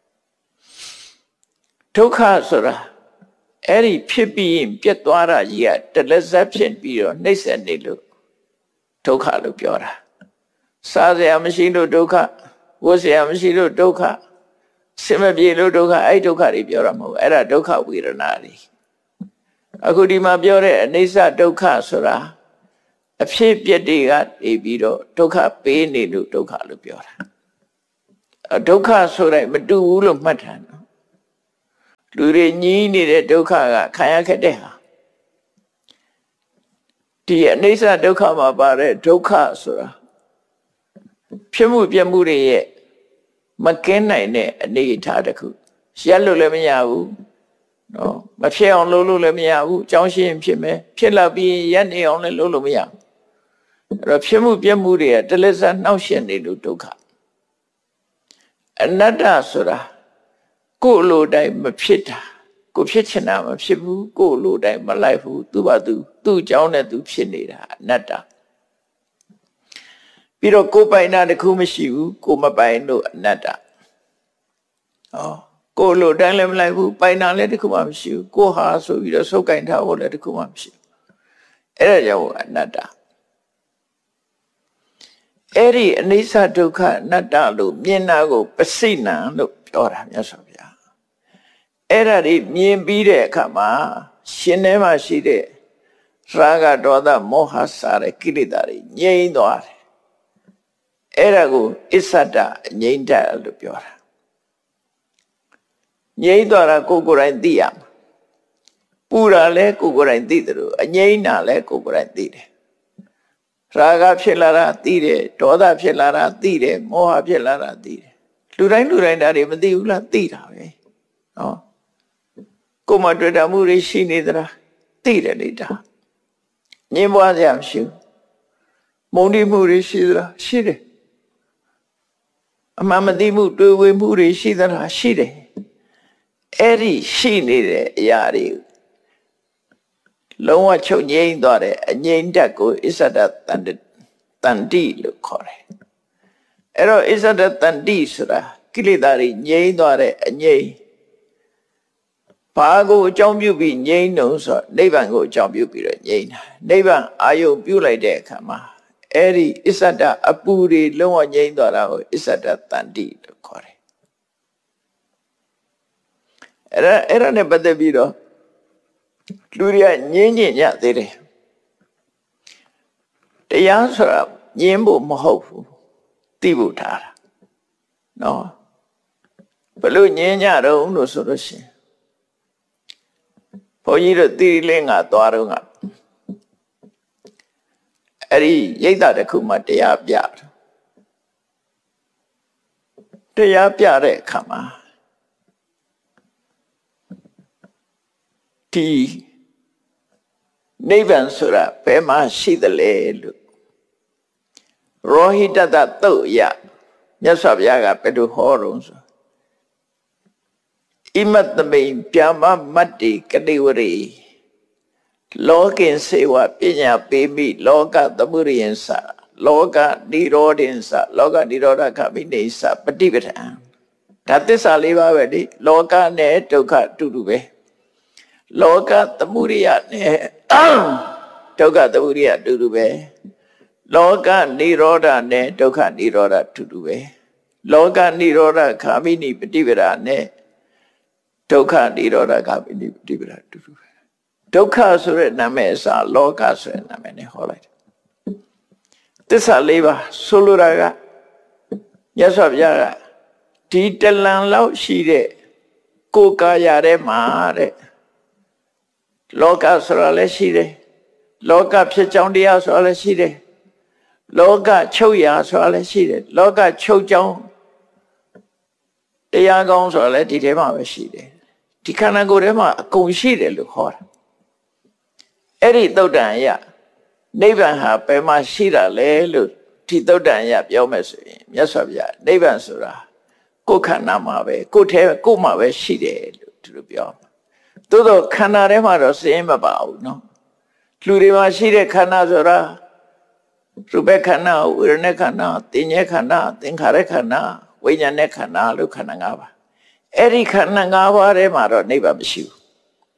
ဒုက္ခဆိုတာအဲ့ဒီဖြစ်ပြီးရင်ပြတ်သွားတာကြီးကတလက်ဇက်ဖြစ်ပြီးတော့နှိမ့်ဆက်နေလို့ဒုက္ခလို့ပြောတာစားစရာမရှိလို့ဒုက္ခဝတ်စရာမရှိလို့ဒုက္ခစင်မပြေလို့ဒုက္ခအဲ့ဒုက္ခတွေပြောတာမဟုတ်အဲ့ဒါဒုက္ခဝေဒနာတွေအခုဒီမှာပြောတဲ့အနိစ္စဒုက္ခဆိုတာအဖြစ်ပြက်တွေကနေပြီးတော့ဒုက္ခပေးနေလို့ဒုက္ခလို့ပြောတာဒုက္ခဆိုတဲ့မတူဘူးလို့မှတ်ထားနော်လူတွေညီးနေတဲ့ဒုက္ခကခံရခဲ့တဲ့ဟာဒီအနိစ္စဒုက္ခမှာပါတဲ့ဒုက္ခဆိုတာဖြစ်မှုပြမှုတွေရဲ့မကင်းနိုင်တဲ့အနေအထားတစ်ခုရက်လို့လည်းမရဘူးနော်မဖြစ်အောင်လုပ်လို့လည်းမရဘူးအကြောင်းရှိရင်ဖြစ်မယ်ဖြစ်လာပြီးရက်နေအောင်လည်းလုပ်လို့မရဘူးအဲ့တော့ဖြစ်မှုပြမှုတွေကတလက်စားနှောက်ယှက်နေလို့ဒုက္ခအနတ္တဆိုတာကိုယ်လိုတိုင်းမဖြစ်တာကိုဖြစ်ချင်တာမဖြစ်ဘူးကိုယ်လိုတိုင်းမလိုက်ဘူးသူ့ဘာသူ့အကြောင်းနဲ့သူဖြစ်နေတာအနတ္တပြီးတော့ကိုယ်ပိုင်တာတခုမရှိဘူးကိုယ်မပိုင်လို့အနတ္တကိုယ်လိုတိုင်းလည်းမလိုက်ဘူးပိုင်တာလည်းတခုမှမရှိဘူးကိုယ်ဟာဆိုပြီးတော့စုပ်ကင်ထားဖို့လည်းတခုမှမရှိဘူးအဲ့ဒါကြောင့်အနတ္တအဲ့ဒီအနိစ္စဒုက္ခအနတ္တလို့မြင်တာကိုပစိဏံလို့ပြောတာမြတ်စွာဘုရားအဲ့ဒါတွေမြင်ပြီးတဲ့အခါမှာရှင်ထဲမှာရှိတဲ့ရာဂဒေါသမောဟစတဲ့ကိလေသာတွေငြိမ်းသွားတယ်အဲ့ဒါကိုအစ္ဆဒငြိမ်းတတ်လို့ပြောတာငြိမ်းသွားတာကိုယ်ကိုယ်တိုင်သိရမှာပူတာလဲကိုယ်ကိုယ်တိုင်သိတယ်လို့အငြိမ်းတာလဲကိုယ်ကိုယ်တိုင်သိတယ်ရာဂဖြစ်လာတာသိတယ်ဒေါသဖြစ်လာတာသိတယ်မောဟဖြစ်လာတာသိတယ်လူတိုင်းဒါတွေမသိဘူးလားသိတာပဲနော်ကိုယ်မတွေ့တာမှုတွေရှိနေသလားသိတယ်လေဒါငြင်းပွားစရာမရှိဘူးမုန်းတိမှုတွေရှိသလားရှိတယ်အမှန်မသိမှုတွေ့ဝေမှုတွေရှိသလားရှိတယ်အဲ့ဒီရှိနေတဲ့အရာတွေလုံးဝချုပ်ငြိမ်းသွားတဲ့အငြိမ်းဓာတ်ကိုအစ္ဆဒတန်တိလို့ခေါ်တယ်အဲ့တော့အစ္ဆဒတန်တိဆိုတာကိလေသာတွေငြိမ်းသွားတဲ့အငြိမ်းဘာကိုအကြောင်းပြုပြီးငြိမ်းလို့ဆိုတော့နိဗ္ဗာန်ကိုအကြောင်းပြုပြီးတော့ငြိမ်းတာနိဗ္ဗာန်အာယုပြုလိုက်တဲ့အခါမှာအဲ့ဒီအစ္ဆဒအပူတွေလုံးဝငြိမ်းသွားတာကိုအစ္ဆဒတန်တိလို့ခေါ်တယ်အဲ့ဒါနဲ့ပတ်သက်ပြီးတော့လူတွေကငြင်းညင်ရသေးတယ်တရားဆိုတာငြင်းဖို့မဟုတ်ဘူးသိဖို့ထားတာနော်ဘယ်လိုငြင်းကြတော့လို့ဆိုလို့ရှိရင်ဘုန်းကြီးတို့သီရိလင်္ကာသွားတော့ကအဲ့ဒီရိပ်သာတစ်ခုမှတရားပြတဲ့အခါမှာဒီနိဗ္ဗာန်ဆိုတာဘယ်မှာရှိသလဲလို့ရောဟိတတသုတ်ရမြတ်စွာဘုရားကဘယ်လိုဟောတော့ဆိုဣမတ္တမိန်ပြမမတ္တိကတိဝရိလောကင်စေဝပညာပေမိလောကသမုရိယံသလောကနိရောဓင်္စလောကနိရောဓခမိနေသပฏิပဒံဒါသစ္စာလေးပါးပဲလေလောကနဲ့ဒုက္ခအတူတူပဲလောကသမုဒိယနဲ့ဒုက္ခသမုဒိယအတူတူပဲလောကနိရောဓနဲ့ဒုက္ခနိရောဓအတူတူပဲလောကနိရောဓခာမိနိပฏิပဒါနဲ့ဒုက္ခနိရောဓခာမိနိပฏิပဒါအတူတူပဲဒုက္ခဆိုတဲ့နာမည်အစားလောကဆိုတဲ့နာမည်နဲ့ဟောလိုက်တယ်သစ္စာလေးပါဆိုလိုတာကမြတ်စွာဘုရားကဒီတလန်လောက်ရှိတဲ့ကိုယ်ကာယထဲမှာတဲ့လောကဆိုတာလည်းရှိတယ်လောကဖြစ်ကြောင်းတရားဆိုတာလည်းရှိတယ်လောကချုပ်ရာဆိုတာလည်းရှိတယ်လောကချုပ်ကြောင်းတရားကောင်းဆိုတာလည်းဒီထဲမှာပဲရှိတယ်ဒီခန္ဓာကိုယ်ထဲမှာအကုန်ရှိတယ်လို့ခေါ်တာအဲ့ဒီသုတ်တန်ရနိဗ္ဗာန်ဟာဘယ်မှာရှိတာလဲလို့ဒီသုတ်တန်ရပြောမယ်ဆိုရင်မြတ်စွာဘုရားနိဗ္ဗာန်ဆိုတာကိုယ်ခန္ဓာမှာပဲကိုယ်ထဲကိုယ်မှာပဲရှိတယ်လို့သူတို့ပြောသို့တော့ခန္ဓာထဲမှာတော့စိတ်မပါဘူးနော်လူတွေမှာရှိတဲ့ခန္ဓာဆိုတာရူပခန္ဓာဝေဒနာခန္ဓာသင်္ညေခန္ဓာသင်္ခါရခန္ဓာဝိညာဉ်နဲ့ခန္ဓာလို့ခန္ဓာ၅ပါးအဲ့ဒီခန္ဓာ၅ပါးထဲမှာတော့နိဗ္ဗာန်မရှိဘူး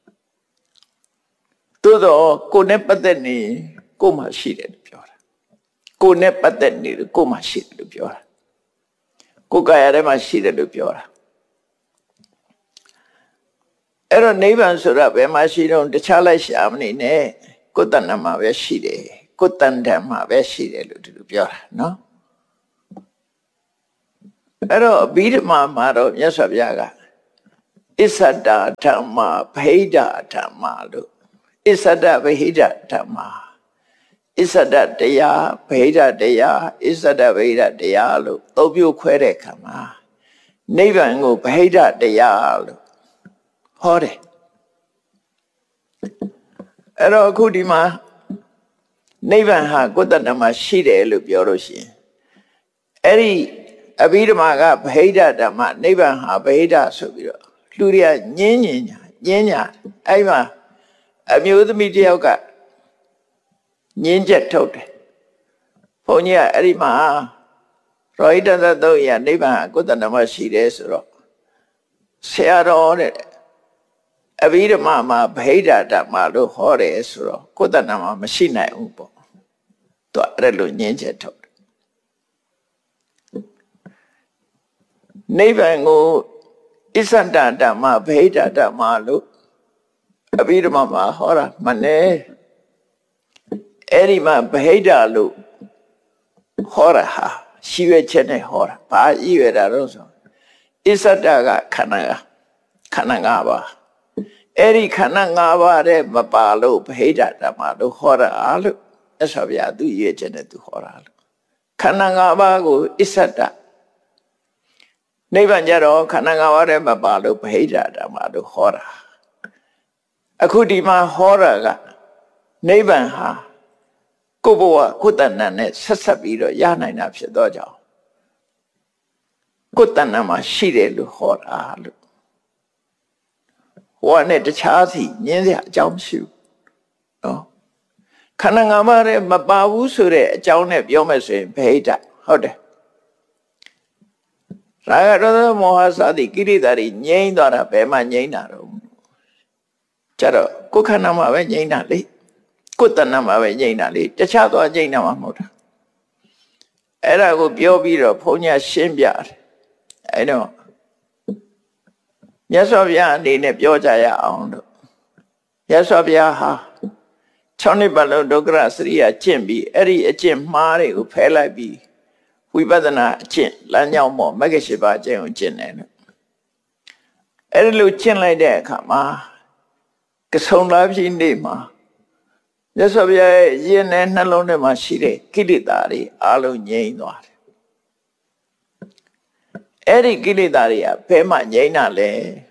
သို့တော့ကိုယ်နဲ့ပတ်သက်နေကိုယ်မှာရှိတယ်လို့ပြောတာကိုယ်နဲ့ပတ်သက်နေကိုယ်မှာရှိတယ်လို့ပြောတာကိုယ်ကာယထဲမှာရှိတယ်လို့ပြောတာအဲ့တော့နိဗ္ဗာန်ဆိုတာဘယ်မှာရှိတော့တခြားလိုက်ရှာမနေနဲ့ကိုယ်တဏ္ဍမှာပဲရှိတယ်ကိုယ်တဏ္ဍမှာပဲရှိတယ်လို့ဒီလိုပြောတာနော်အဲ့တော့အဘိဓမ္မာမှာတော့မြတ်စွာဘုရားကအစ္ဆဒဓမ္မဗဟိဒဓမ္မလို့အစ္ဆဒဗဟိဒဓမ္မအစ္ဆဒတရားဗဟိဒတရားအစ္ဆဒဗဟိဒတရားလို့သုံးမျိုးခွဲတဲ့အခါမှာနိဗ္ဗာန်ကိုဗဟိဒတရားလို့ဟောတယ်အဲ့တော့အခုဒီမှာနိဗ္ဗာန်ဟာကိုယ်တဏ္ဍမှာရှိတယ်လို့ပြောလို့ရှိရင်အဲ့ဒီအဘိဓမ္မာကဗဟိဒဓမ္မနိဗ္ဗာန်ဟာဗဟိဒဆိုပြီးတော့လူတွေကညင်းညာအဲ့မှာအမျိုးသမီးတယောက်ကညင်းချက်ထုတ်တယ်ဘုန်းကြီးကအဲ့ဒီမှာရောဟိတသတုတ်ရနိဗ္ဗာန်ကိုယ်တဏ္ဍမှာရှိတယ်ဆိုတော့ဆရာတော်တဲ့အဘိဓမ္မာမှာဗဟိဒဓမ္မလို့ဟောတယ်ဆိုတော့ကိုယ်တဏ္ဍမှာမရှိနိုင်ဘူးပေါ့သူအဲ့လိုညင်းချက်ထုတ်တယ်နိဗ္ဗာန်ကိုအစ္ဆဒဓမ္မဗဟိဒဓမ္မလို့အဘိဓမ္မာမှာဟောတာမှန်တယ်အဲ့ဒီမှာဗဟိဒလို့ဟောတာဟာရှိရွယ်ချက်နဲ့ဟောတာဘာရည်ရွယ်တာတော့ဆိုအစ္ဆဒကခန္ဓာ၅ပါးအဲ့ဒီခန္ဓာ၅ပါးတဲ့မပါလို့ဗဟိဒဓမ္မလို့ဟောတာလို့မြတ်စွာဘုရားသူရည်ရွယ်ချက်နဲ့သူဟောတာလို့ခန္ဓာ၅ပါးကိုအစ္ဆဒနိဗ္ဗာန်ကြတော့ခန္ဓာ၅ပါးတဲ့မပါလို့ဗဟိဒဓမ္မလို့ဟောတာအခုဒီမှာဟောတာကနိဗ္ဗာန်ဟာကိုယ်ဘဝကိုယ်တဏ္ဍနဲ့ဆက်ဆက်ပြီးတော့ရနိုင်တာဖြစ်တော့ကြောင်းကိုယ်တဏ္ဍမှာရှိတယ်လို့ဟောတာလို့ဟောနဲ့တခြားစီညင်းစရာအကြောင်းမရှိဘူးနော်ခန္ဓာ၅ပါးရဲ့မပါဘူးဆိုတဲ့အကြောင်းနဲ့ပြောမယ်ဆိုရင်ဗဟိတဟုတ်တယ်ရာဂဒေါသမောဟစသည်ကိရိတာတွေငြိမ်းသွားတာဘယ်မှငြိမ်းတာတော့ကြတော့ကိုယ်ခန္ဓာမှာပဲငြိမ်းတာလေကိုယ်တဏ္ဍမှာပဲငြိမ်းတာလေတခြားသွားငြိမ်းတာမှမဟုတ်တာအဲ့ဒါကိုပြောပြီးတော့ဘုန်းကြီးရှင်းပြတယ်အဲ့တော့မြတ်စွာဘုရားအနေနဲ့ပြောကြရအောင်လို့မြတ်စွာဘုရားဟာ6နှစ်ပတ်လုံးဒုက္ခရစရိယာကျင့်ပြီးအဲ့ဒီအကျင့်မှားတွေကိုဖယ်လိုက်ပြီးဝိပဿနာအကျင့်လမ်းကြောင်းပေါ်မဂ္ဂင်၈ပါးအကျင့်ကိုကျင့်တယ်လို့အဲ့ဒီလိုကျင့်လိုက်တဲ့အခါမှာကဆုံလာဖြစ်နေမှာမြတ်စွာဘုရားရဲ့ယဉ်နဲ့နှလုံးထဲမှာရှိတဲ့ကိလေသာတွေအလုံးငြိမ်းသွားတယ်အဲ့ဒီကိလေသာတွေကဘယ်မှငြိမ်းတာလဲ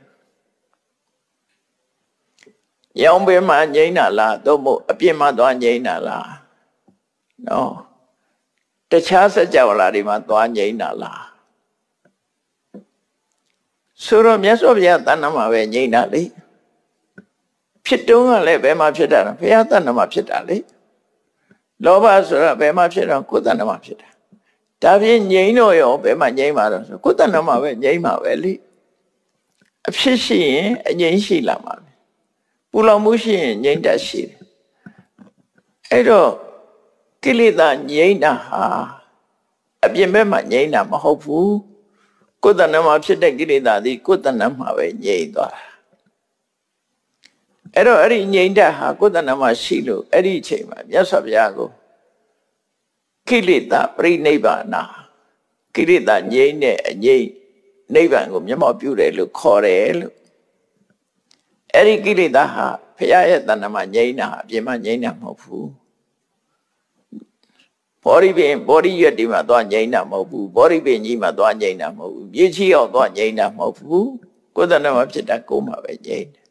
ရောင်ဘယ်မှာငြိမ်းတာလားသို့မဟုတ်အပြင်မှာသွားငြိမ်းတာလားနော်တခြားစကြဝဠာတွေမှာသွားငြိမ်းတာလားဆိုတော့မြတ်စွာဘုရားတဏ္ဍမှာပဲငြိမ်းတာလေဖြစ်တုံးကလည်းဘယ်မှာဖြစ်တာလဲဘုရားတဏ္ဍမှာဖြစ်တာလေလောဘဆိုတာဘယ်မှာဖြစ်တော့ကိုယ်တဏ္ဍမှာဖြစ်တာဒါဖြင့်ငြိမ်းတော့ရောဘယ်မှာငြိမ်းမှာတော့ဆိုကိုယ်တဏ္ဍမှာပဲငြိမ်းမှာပဲလေအဖြစ်ရှိရင်အငြိမ်းရှိလာမှာပဲပူလောင်မှုရှိရင်ငြိမ်းတတ်ရှိတယ်အဲ့တော့ကိလေသာငြိမ်းတာဟာအပြင်ဘက်မှာငြိမ်းတာမဟုတ်ဘူးကိုယ်တဏ္ဍမှာဖြစ်တဲ့ကိလေသာသည်ကိုယ်တဏ္ဍမှာပဲငြိမ်းသွားတာအဲ့တော့အဲ့ဒီငြိမ်းတတ်ဟာကိုယ်တဏ္ဍမှာရှိလို့အဲ့ဒီအချိန်မှာမြတ်စွာဘုရားကိုကိလေသာပရိနိဗ္ဗာနာကိလေသာငြိမ်းတဲ့အငြိမ်းနိဗ္ဗာန်ကိုမျက်မှောက်ပြုတယ်လို့ခေါ်တယ်လို့အဲ့ဒီကိလေသာဟာဘုရားရဲ့တဏ္ဍမှာငြိမ်းတာအပြင်မှာငြိမ်းတာမဟုတ်ဘူးဘောဓိပင်ဘောဓိရွက်ဒီမှာသွားငြိမ်းတာမဟုတ်ဘူးဘောဓိပင်ကြီးမှာသွားငြိမ်းတာမဟုတ်ဘူးမြေကြီးအောင်သွားငြိမ်းတာမဟုတ်ဘူးကိုယ်တဏ္ဍမှာဖြစ်တာကိုယ်မှာပဲငြိမ်းတယ်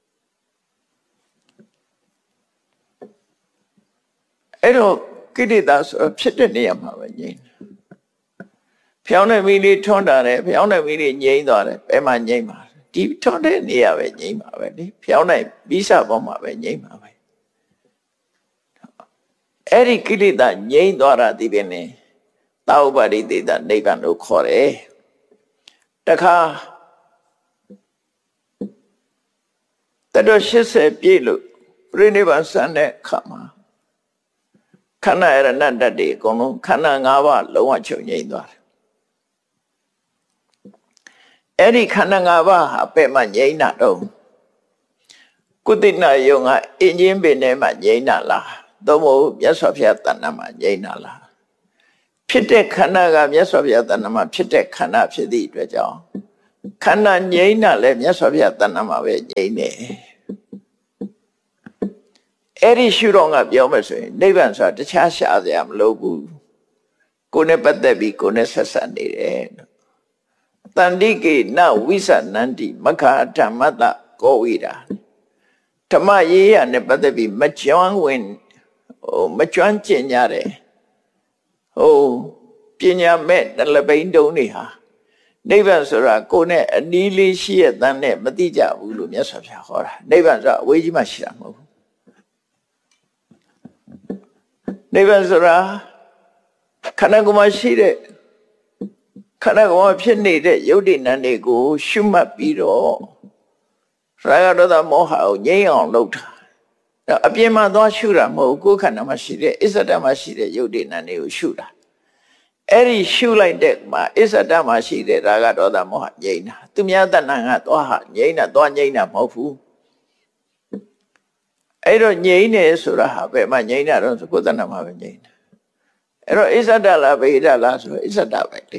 အဲ့တော့ကိလေသာဆိုဖြစ်တဲ့နေရာမှာပဲငြိမ်းတယ်ဖျောင်းတဲ့မီးလေးထွန်းတာတယ်ဖျောင်းတဲ့မီးလေးငြိမ်းသွားတယ်ဘယ်မှာငြိမ်းမှာဒီထွန်းတဲ့နေရာပဲငြိမ်းမှာပဲလေဖျောင်းတဲ့ဘိစပေါ်မှာပဲငြိမ်းမှာပဲအဲ့ဒီကိလေသာငြိမ်းသွားတာဒီပင်နေသာဥပါတိတေတနိဗ္ဗာန်လို့ခေါ်တယ်တခါတတော်80ပြည့်လို့ပြိနိဗ္ဗာန်ဆန်းတဲ့အခါမှာခန္ဓာရဏတ္တတွေအကုန်လုံးခန္ဓာ၅ပါးလုံးဝချုပ်ငြိမ်းသွားတယ်အဲ့ဒီခန္ဓာ၅ပါးဟာပဲ့မှငြိမ်းတာတော့ကုသနာယုံကအင်းချင်းပင်ထဲမှာငြိမ့်တာလားသို့မဟုတ်မြတ်စွာဘုရားတဏ္ဍာမှာငြိမ့်တာလားဖြစ်တဲ့ခန္ဓာကမြတ်စွာဘုရားတဏ္ဍာမှာဖြစ်တဲ့ခန္ဓာဖြစ်သည့်အတွက်ကြောင့်ခန္ဓာငြိမ့်တာလည်းမြတ်စွာဘုရားတဏ္ဍာမှာပဲငြိမ့်တယ်အဲ့ဒီရှုတော့ကပြောမယ်ဆိုရင်နိဗ္ဗာန်ဆိုတာတခြားရှာစရာမလိုဘူးကိုယ်နဲ့ပတ်သက်ပြီးကိုယ်နဲ့ဆက်ဆက်နေတယ်တန္တိကေနဝိသနန္တိမခာဓမ္မတကောဝိတာဓမ္မရေးရနဲ့ပတ်သက်ပြီးမကျွမ်းမကျွမ်းကျင်ကြတယ်ပညာမဲ့နှလပိန်တုံးတွေဟာနိဗ္ဗာန်ဆိုတာကိုယ်နဲ့အနီးလေးရှိရတဲ့နဲ့မသိကြဘူးလို့မြတ်စွာဘုရားဟောတာနိဗ္ဗာန်ဆိုတာအဝေးကြီးမှရှိတာမဟုတ်ဘူးနိဗ္ဗာန်ဆိုတာခန္ဓာကိုယ်မှာရှိတဲ့ခန္ဓာကိုယ်မှာဖြစ်နေတဲ့ယုတ်တိနံတွေကိုရှုမှတ်ပြီးတော့ရာဂဒေါသမောဟကိုငြိမ်းအောင်လုပ်တာအပြင်မှာသွားရှုတာမဟုတ်ကိုယ်ခန္ဓာမှာရှိတဲ့အစ္ဆဒမှာရှိတဲ့ယုတ်တိနံတွေကိုရှုတာအဲ့ဒီရှုလိုက်တဲ့မှာအစ္ဆဒမှာရှိတဲ့ရာဂဒေါသမောဟငြိမ်းတာသူများတဏ္ဍာကသွားဟာငြိမ်းတာသွားငြိမ်းတာမဟုတ်ဘူးအဲ့တော့ငြိမ်းတယ်ဆိုတာဟာဘယ်မှာငြိမ်းတာတော့ကိုယ်တဏ္ဍာမှာပဲငြိမ်းတာအဲ့တော့အစ္ဆဒလားဗေဒလားဆိုတော့အစ္ဆဒပဲလေ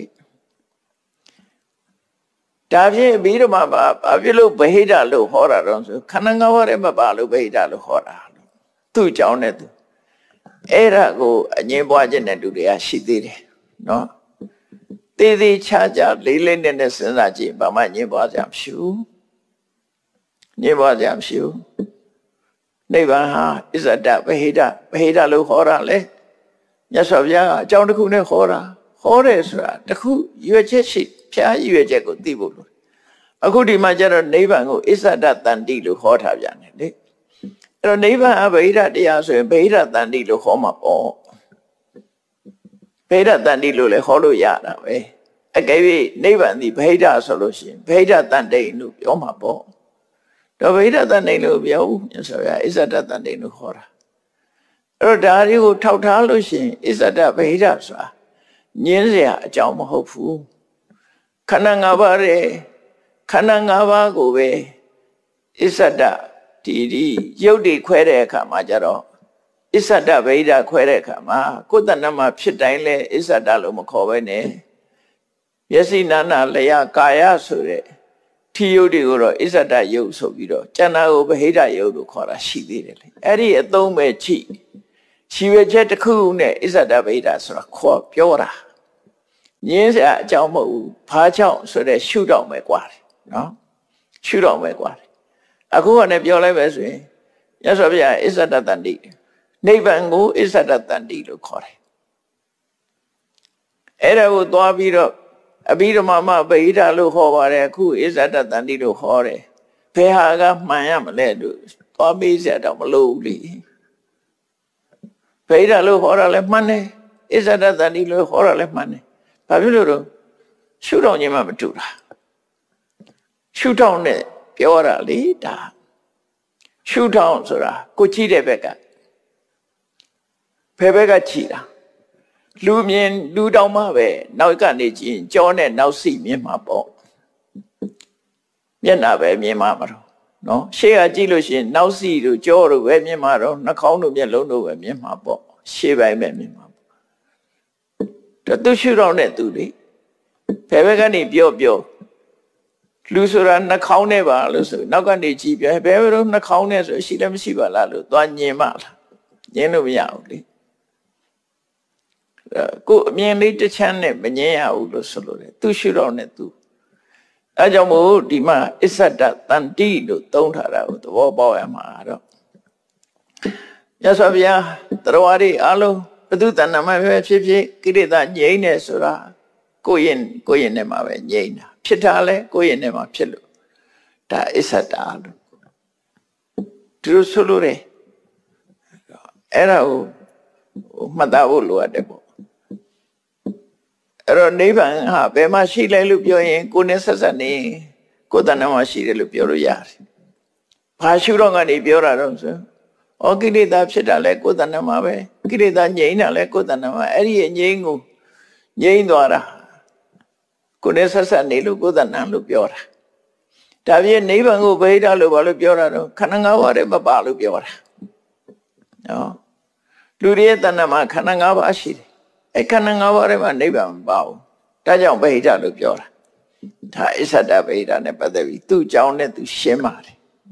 ဒါဖြင့်ပြီးတော့မှဘာဖြစ်လို့ဗဟိတလို့ဟောတာတော့ဆိုခန္ဓာ၅ပါးထဲမှာပါလို့ဗဟိတလို့ဟောတာသူ့ကြောင့်နဲ့သူအဲ့ဒါကိုအငြင်းပွားခြင်းတဲ့လူတွေကရှိသေးတယ်နော်သေးသေးချာချာလေးလေးနက်နက်စဉ်းစားကြည့်ဘာမှငြင်းပွားကြမရှိဘူးငြင်းပွားကြမရှိဘူးနိဗ္ဗာန်ဟာအစ္ဆဒဗဟိတလို့ဟောတာလေမြတ်စွာဘုရားကအကြောင်းတစ်ခုနဲ့ဟောတာဟောတယ်ဆိုတာတစ်ခုရွယ်ချက်ရှိဘုရားရွယ်ချက်ကိုသိဖို့လို့အခုဒီမှာကျတော့နိဗ္ဗာန်ကိုအစ္ဆဒတန်တိလို့ဟောထားပြန်တယ်လေအဲ့တော့နိဗ္ဗာန်အဗဟိတတရားဆိုရင်ဗဟိတတန်တိလို့ဟောမှာပေါ့ဗဟိတတန်တိလို့လည်းဟောလို့ရတာပဲအကယ်၍နိဗ္ဗာန်ဒီဗဟိတဆိုလို့ရှိရင်ဗဟိတတန်တိလို့ပြောမှာပေါ့တော့ဗဟိတတန်တိလို့ပြောဘူးမြတ်စွာဘုရားအစ္ဆဒတန်တိလို့ဟောတာအဲ့တော့ဒါတွေကိုထောက်ထားလို့ရှိရင်အစ္ဆဒဗဟိတဆိုတာညင်းစရာအကြောင်းမဟုတ်ဘူးခန္ဓာ၅ပါးရဲ့ခန္ဓာ၅ပါးကိုပဲအစ္ဆဒဒီရုပ်တွေခွဲတဲ့အခါမှာကြတော့အစ္ဆဒဗဟိတခွဲတဲ့အခါမှာကိုယ်တဏ္ဍာမှာဖြစ်တိုင်းလဲအစ္ဆဒလို့မခေါ်ပဲနဲ့မျက်စိနာနာလျာကာယဆိုတဲ့ထီယုတ်တွေကိုတော့အစ္ဆဒယုတ်ဆိုပြီးတော့ကျန်တာကိုဗဟိတယုတ်လို့ခေါ်တာရှိသေးတယ်လေအဲ့ဒီအသုံးပဲချိရှိဝချက်တစ်ခုနဲ့အစ္ဆဒဗဟိတဆိုတာခေါ်ပြောတာညင်းစရာအကြောင်းမဟုတ်ဘူးဘာကြောင့်ဆိုတဲ့ရှုတော့မယ်กว่าတယ်နော်ရှုတော့မယ်กว่าတယ်အခုကလည်းပြောလိုက်ပဲဆိုရင်မြတ်စွာဘုရားအစ္ဆဒတန်တိနိဗ္ဗာန်ကိုအစ္ဆဒတန်တိလို့ခေါ်တယ်အဲ့ဒါကိုသွားပြီးတော့အဘိဓမ္မာမဗဟိတလို့ခေါ်ပါတယ်အခုအစ္ဆဒတန်တိလို့ခေါ်တယ်ဘယ်ဟာကမှန်ရမလဲလို့သွားပြီးစရာတော့မလိုဘူးလေဗဟိတလို့ခေါ်တာလည်းမှန်တယ်အစ္ဆဒတန်တိလို့ခေါ်တာလည်းမှန်တယ်ဘာဖြစ်လို့တော့ရှုထောင့်ခြင်းမှမတူတာရှုထောင့်နဲ့ပြောတာလေဒါရှုထောင့်ဆိုတာကိုကြည့်တဲ့ဘက်ကဘယ်ဘက်ကကြည့်တာလူမြင်လူတောင်မှပဲနောက်ကနေကြည့်ကြောနဲ့နောက်စီမြင်မှာပေါ့မျက်နှာပဲမြင်မှာမတော့နော်ရှေ့ကကြည့်လို့ရှိရင်နောက်စီတို့ကြောတို့ပဲမြင်မှာတော့နှာခေါင်းတို့မျက်လုံးတို့ပဲမြင်မှာပေါ့ရှေ့ပိုင်းပဲမြင်မှာသူရှုတော့နဲ့သူလေဘယ်ဘက်ကနေပြောလူဆိုတာနှာခေါင်းနဲ့ပါလို့ဆိုနောက်ကနေကြည့်ပြဘယ်ဘက်တော့နှာခေါင်းနဲ့ဆိုရှိလည်းမရှိပါလားလို့သွားညင်မှလားညင်လို့မရဘူးလေကိုအမြင်လေးတစ်ချမ်းနဲ့မညင်ရဘူးလို့ဆိုလို့လေသူရှုတော့နဲ့သူအဲကြောင့်မို့ဒီမှာအစ္ဆဒတန်တိလို့သုံးထားတာကိုသဘောပေါက်ရမှာတော့မြတ်စွာဘုရားတရားဝါဒီအားလုံးဘုသူတဏ္ဍာမှာပဲဖြစ်ဖြစ်ကိလေသာငြိမ့်နေဆိုတာကိုယ့်ရင်နဲ့မှာပဲငြိမ့်တာဖြစ်တာလဲကိုယ့်ရင်နဲ့မှာဖြစ်လို့ဒါအစ္ဆဒလို့သူတို့ဆိုလို့တယ်အဲ့ဒါကိုမှတ်သားဖို့လိုအပ်တယ်ပေါ့အဲ့တော့နိဗ္ဗာန်ဟာဘယ်မှာရှိလဲလို့ပြောရင်ကိုယ်နဲ့ဆက်ဆက်နေကိုယ်တဏ္ဍာမှာရှိတယ်လို့ပြောလို့ရတယ်ဘာရှုတော့ကနေပြောတာတော့ဆိုဩကိလေသာဖြစ်တာလဲကိုယ်တဏ္ဍာမှာပဲကိလေသာငြိမ်းတာလဲကိုယ်တဏ္ဍာမှာအဲ့ဒီငြိမ်းကိုငြိမ်းသွားတာကိုယ်နဲ့ဆက်ဆက်နေလို့ကိုယ်တဏ္ဍာလို့ပြောတာဒါပြည့်နိဗ္ဗာန်ကိုဗဟိတလို့ဘာလို့ပြောတာတော့ခန္ဓာ၅ပါးတည်းမပါလို့ပြောတာနော်လူတွေရဲ့တဏ္ဍမှာခန္ဓာ၅ပါးရှိတယ်အဲခန္ဓာ၅ပါးထဲမှာနိဗ္ဗာန်မပါဘူးဒါကြောင့်ဗဟိတလို့ပြောတာဒါအစ္ဆဒဗဟိတနဲ့ပတ်သက်ပြီးသူ့အကြောင်းနဲ့သူရှင်းပါတယ်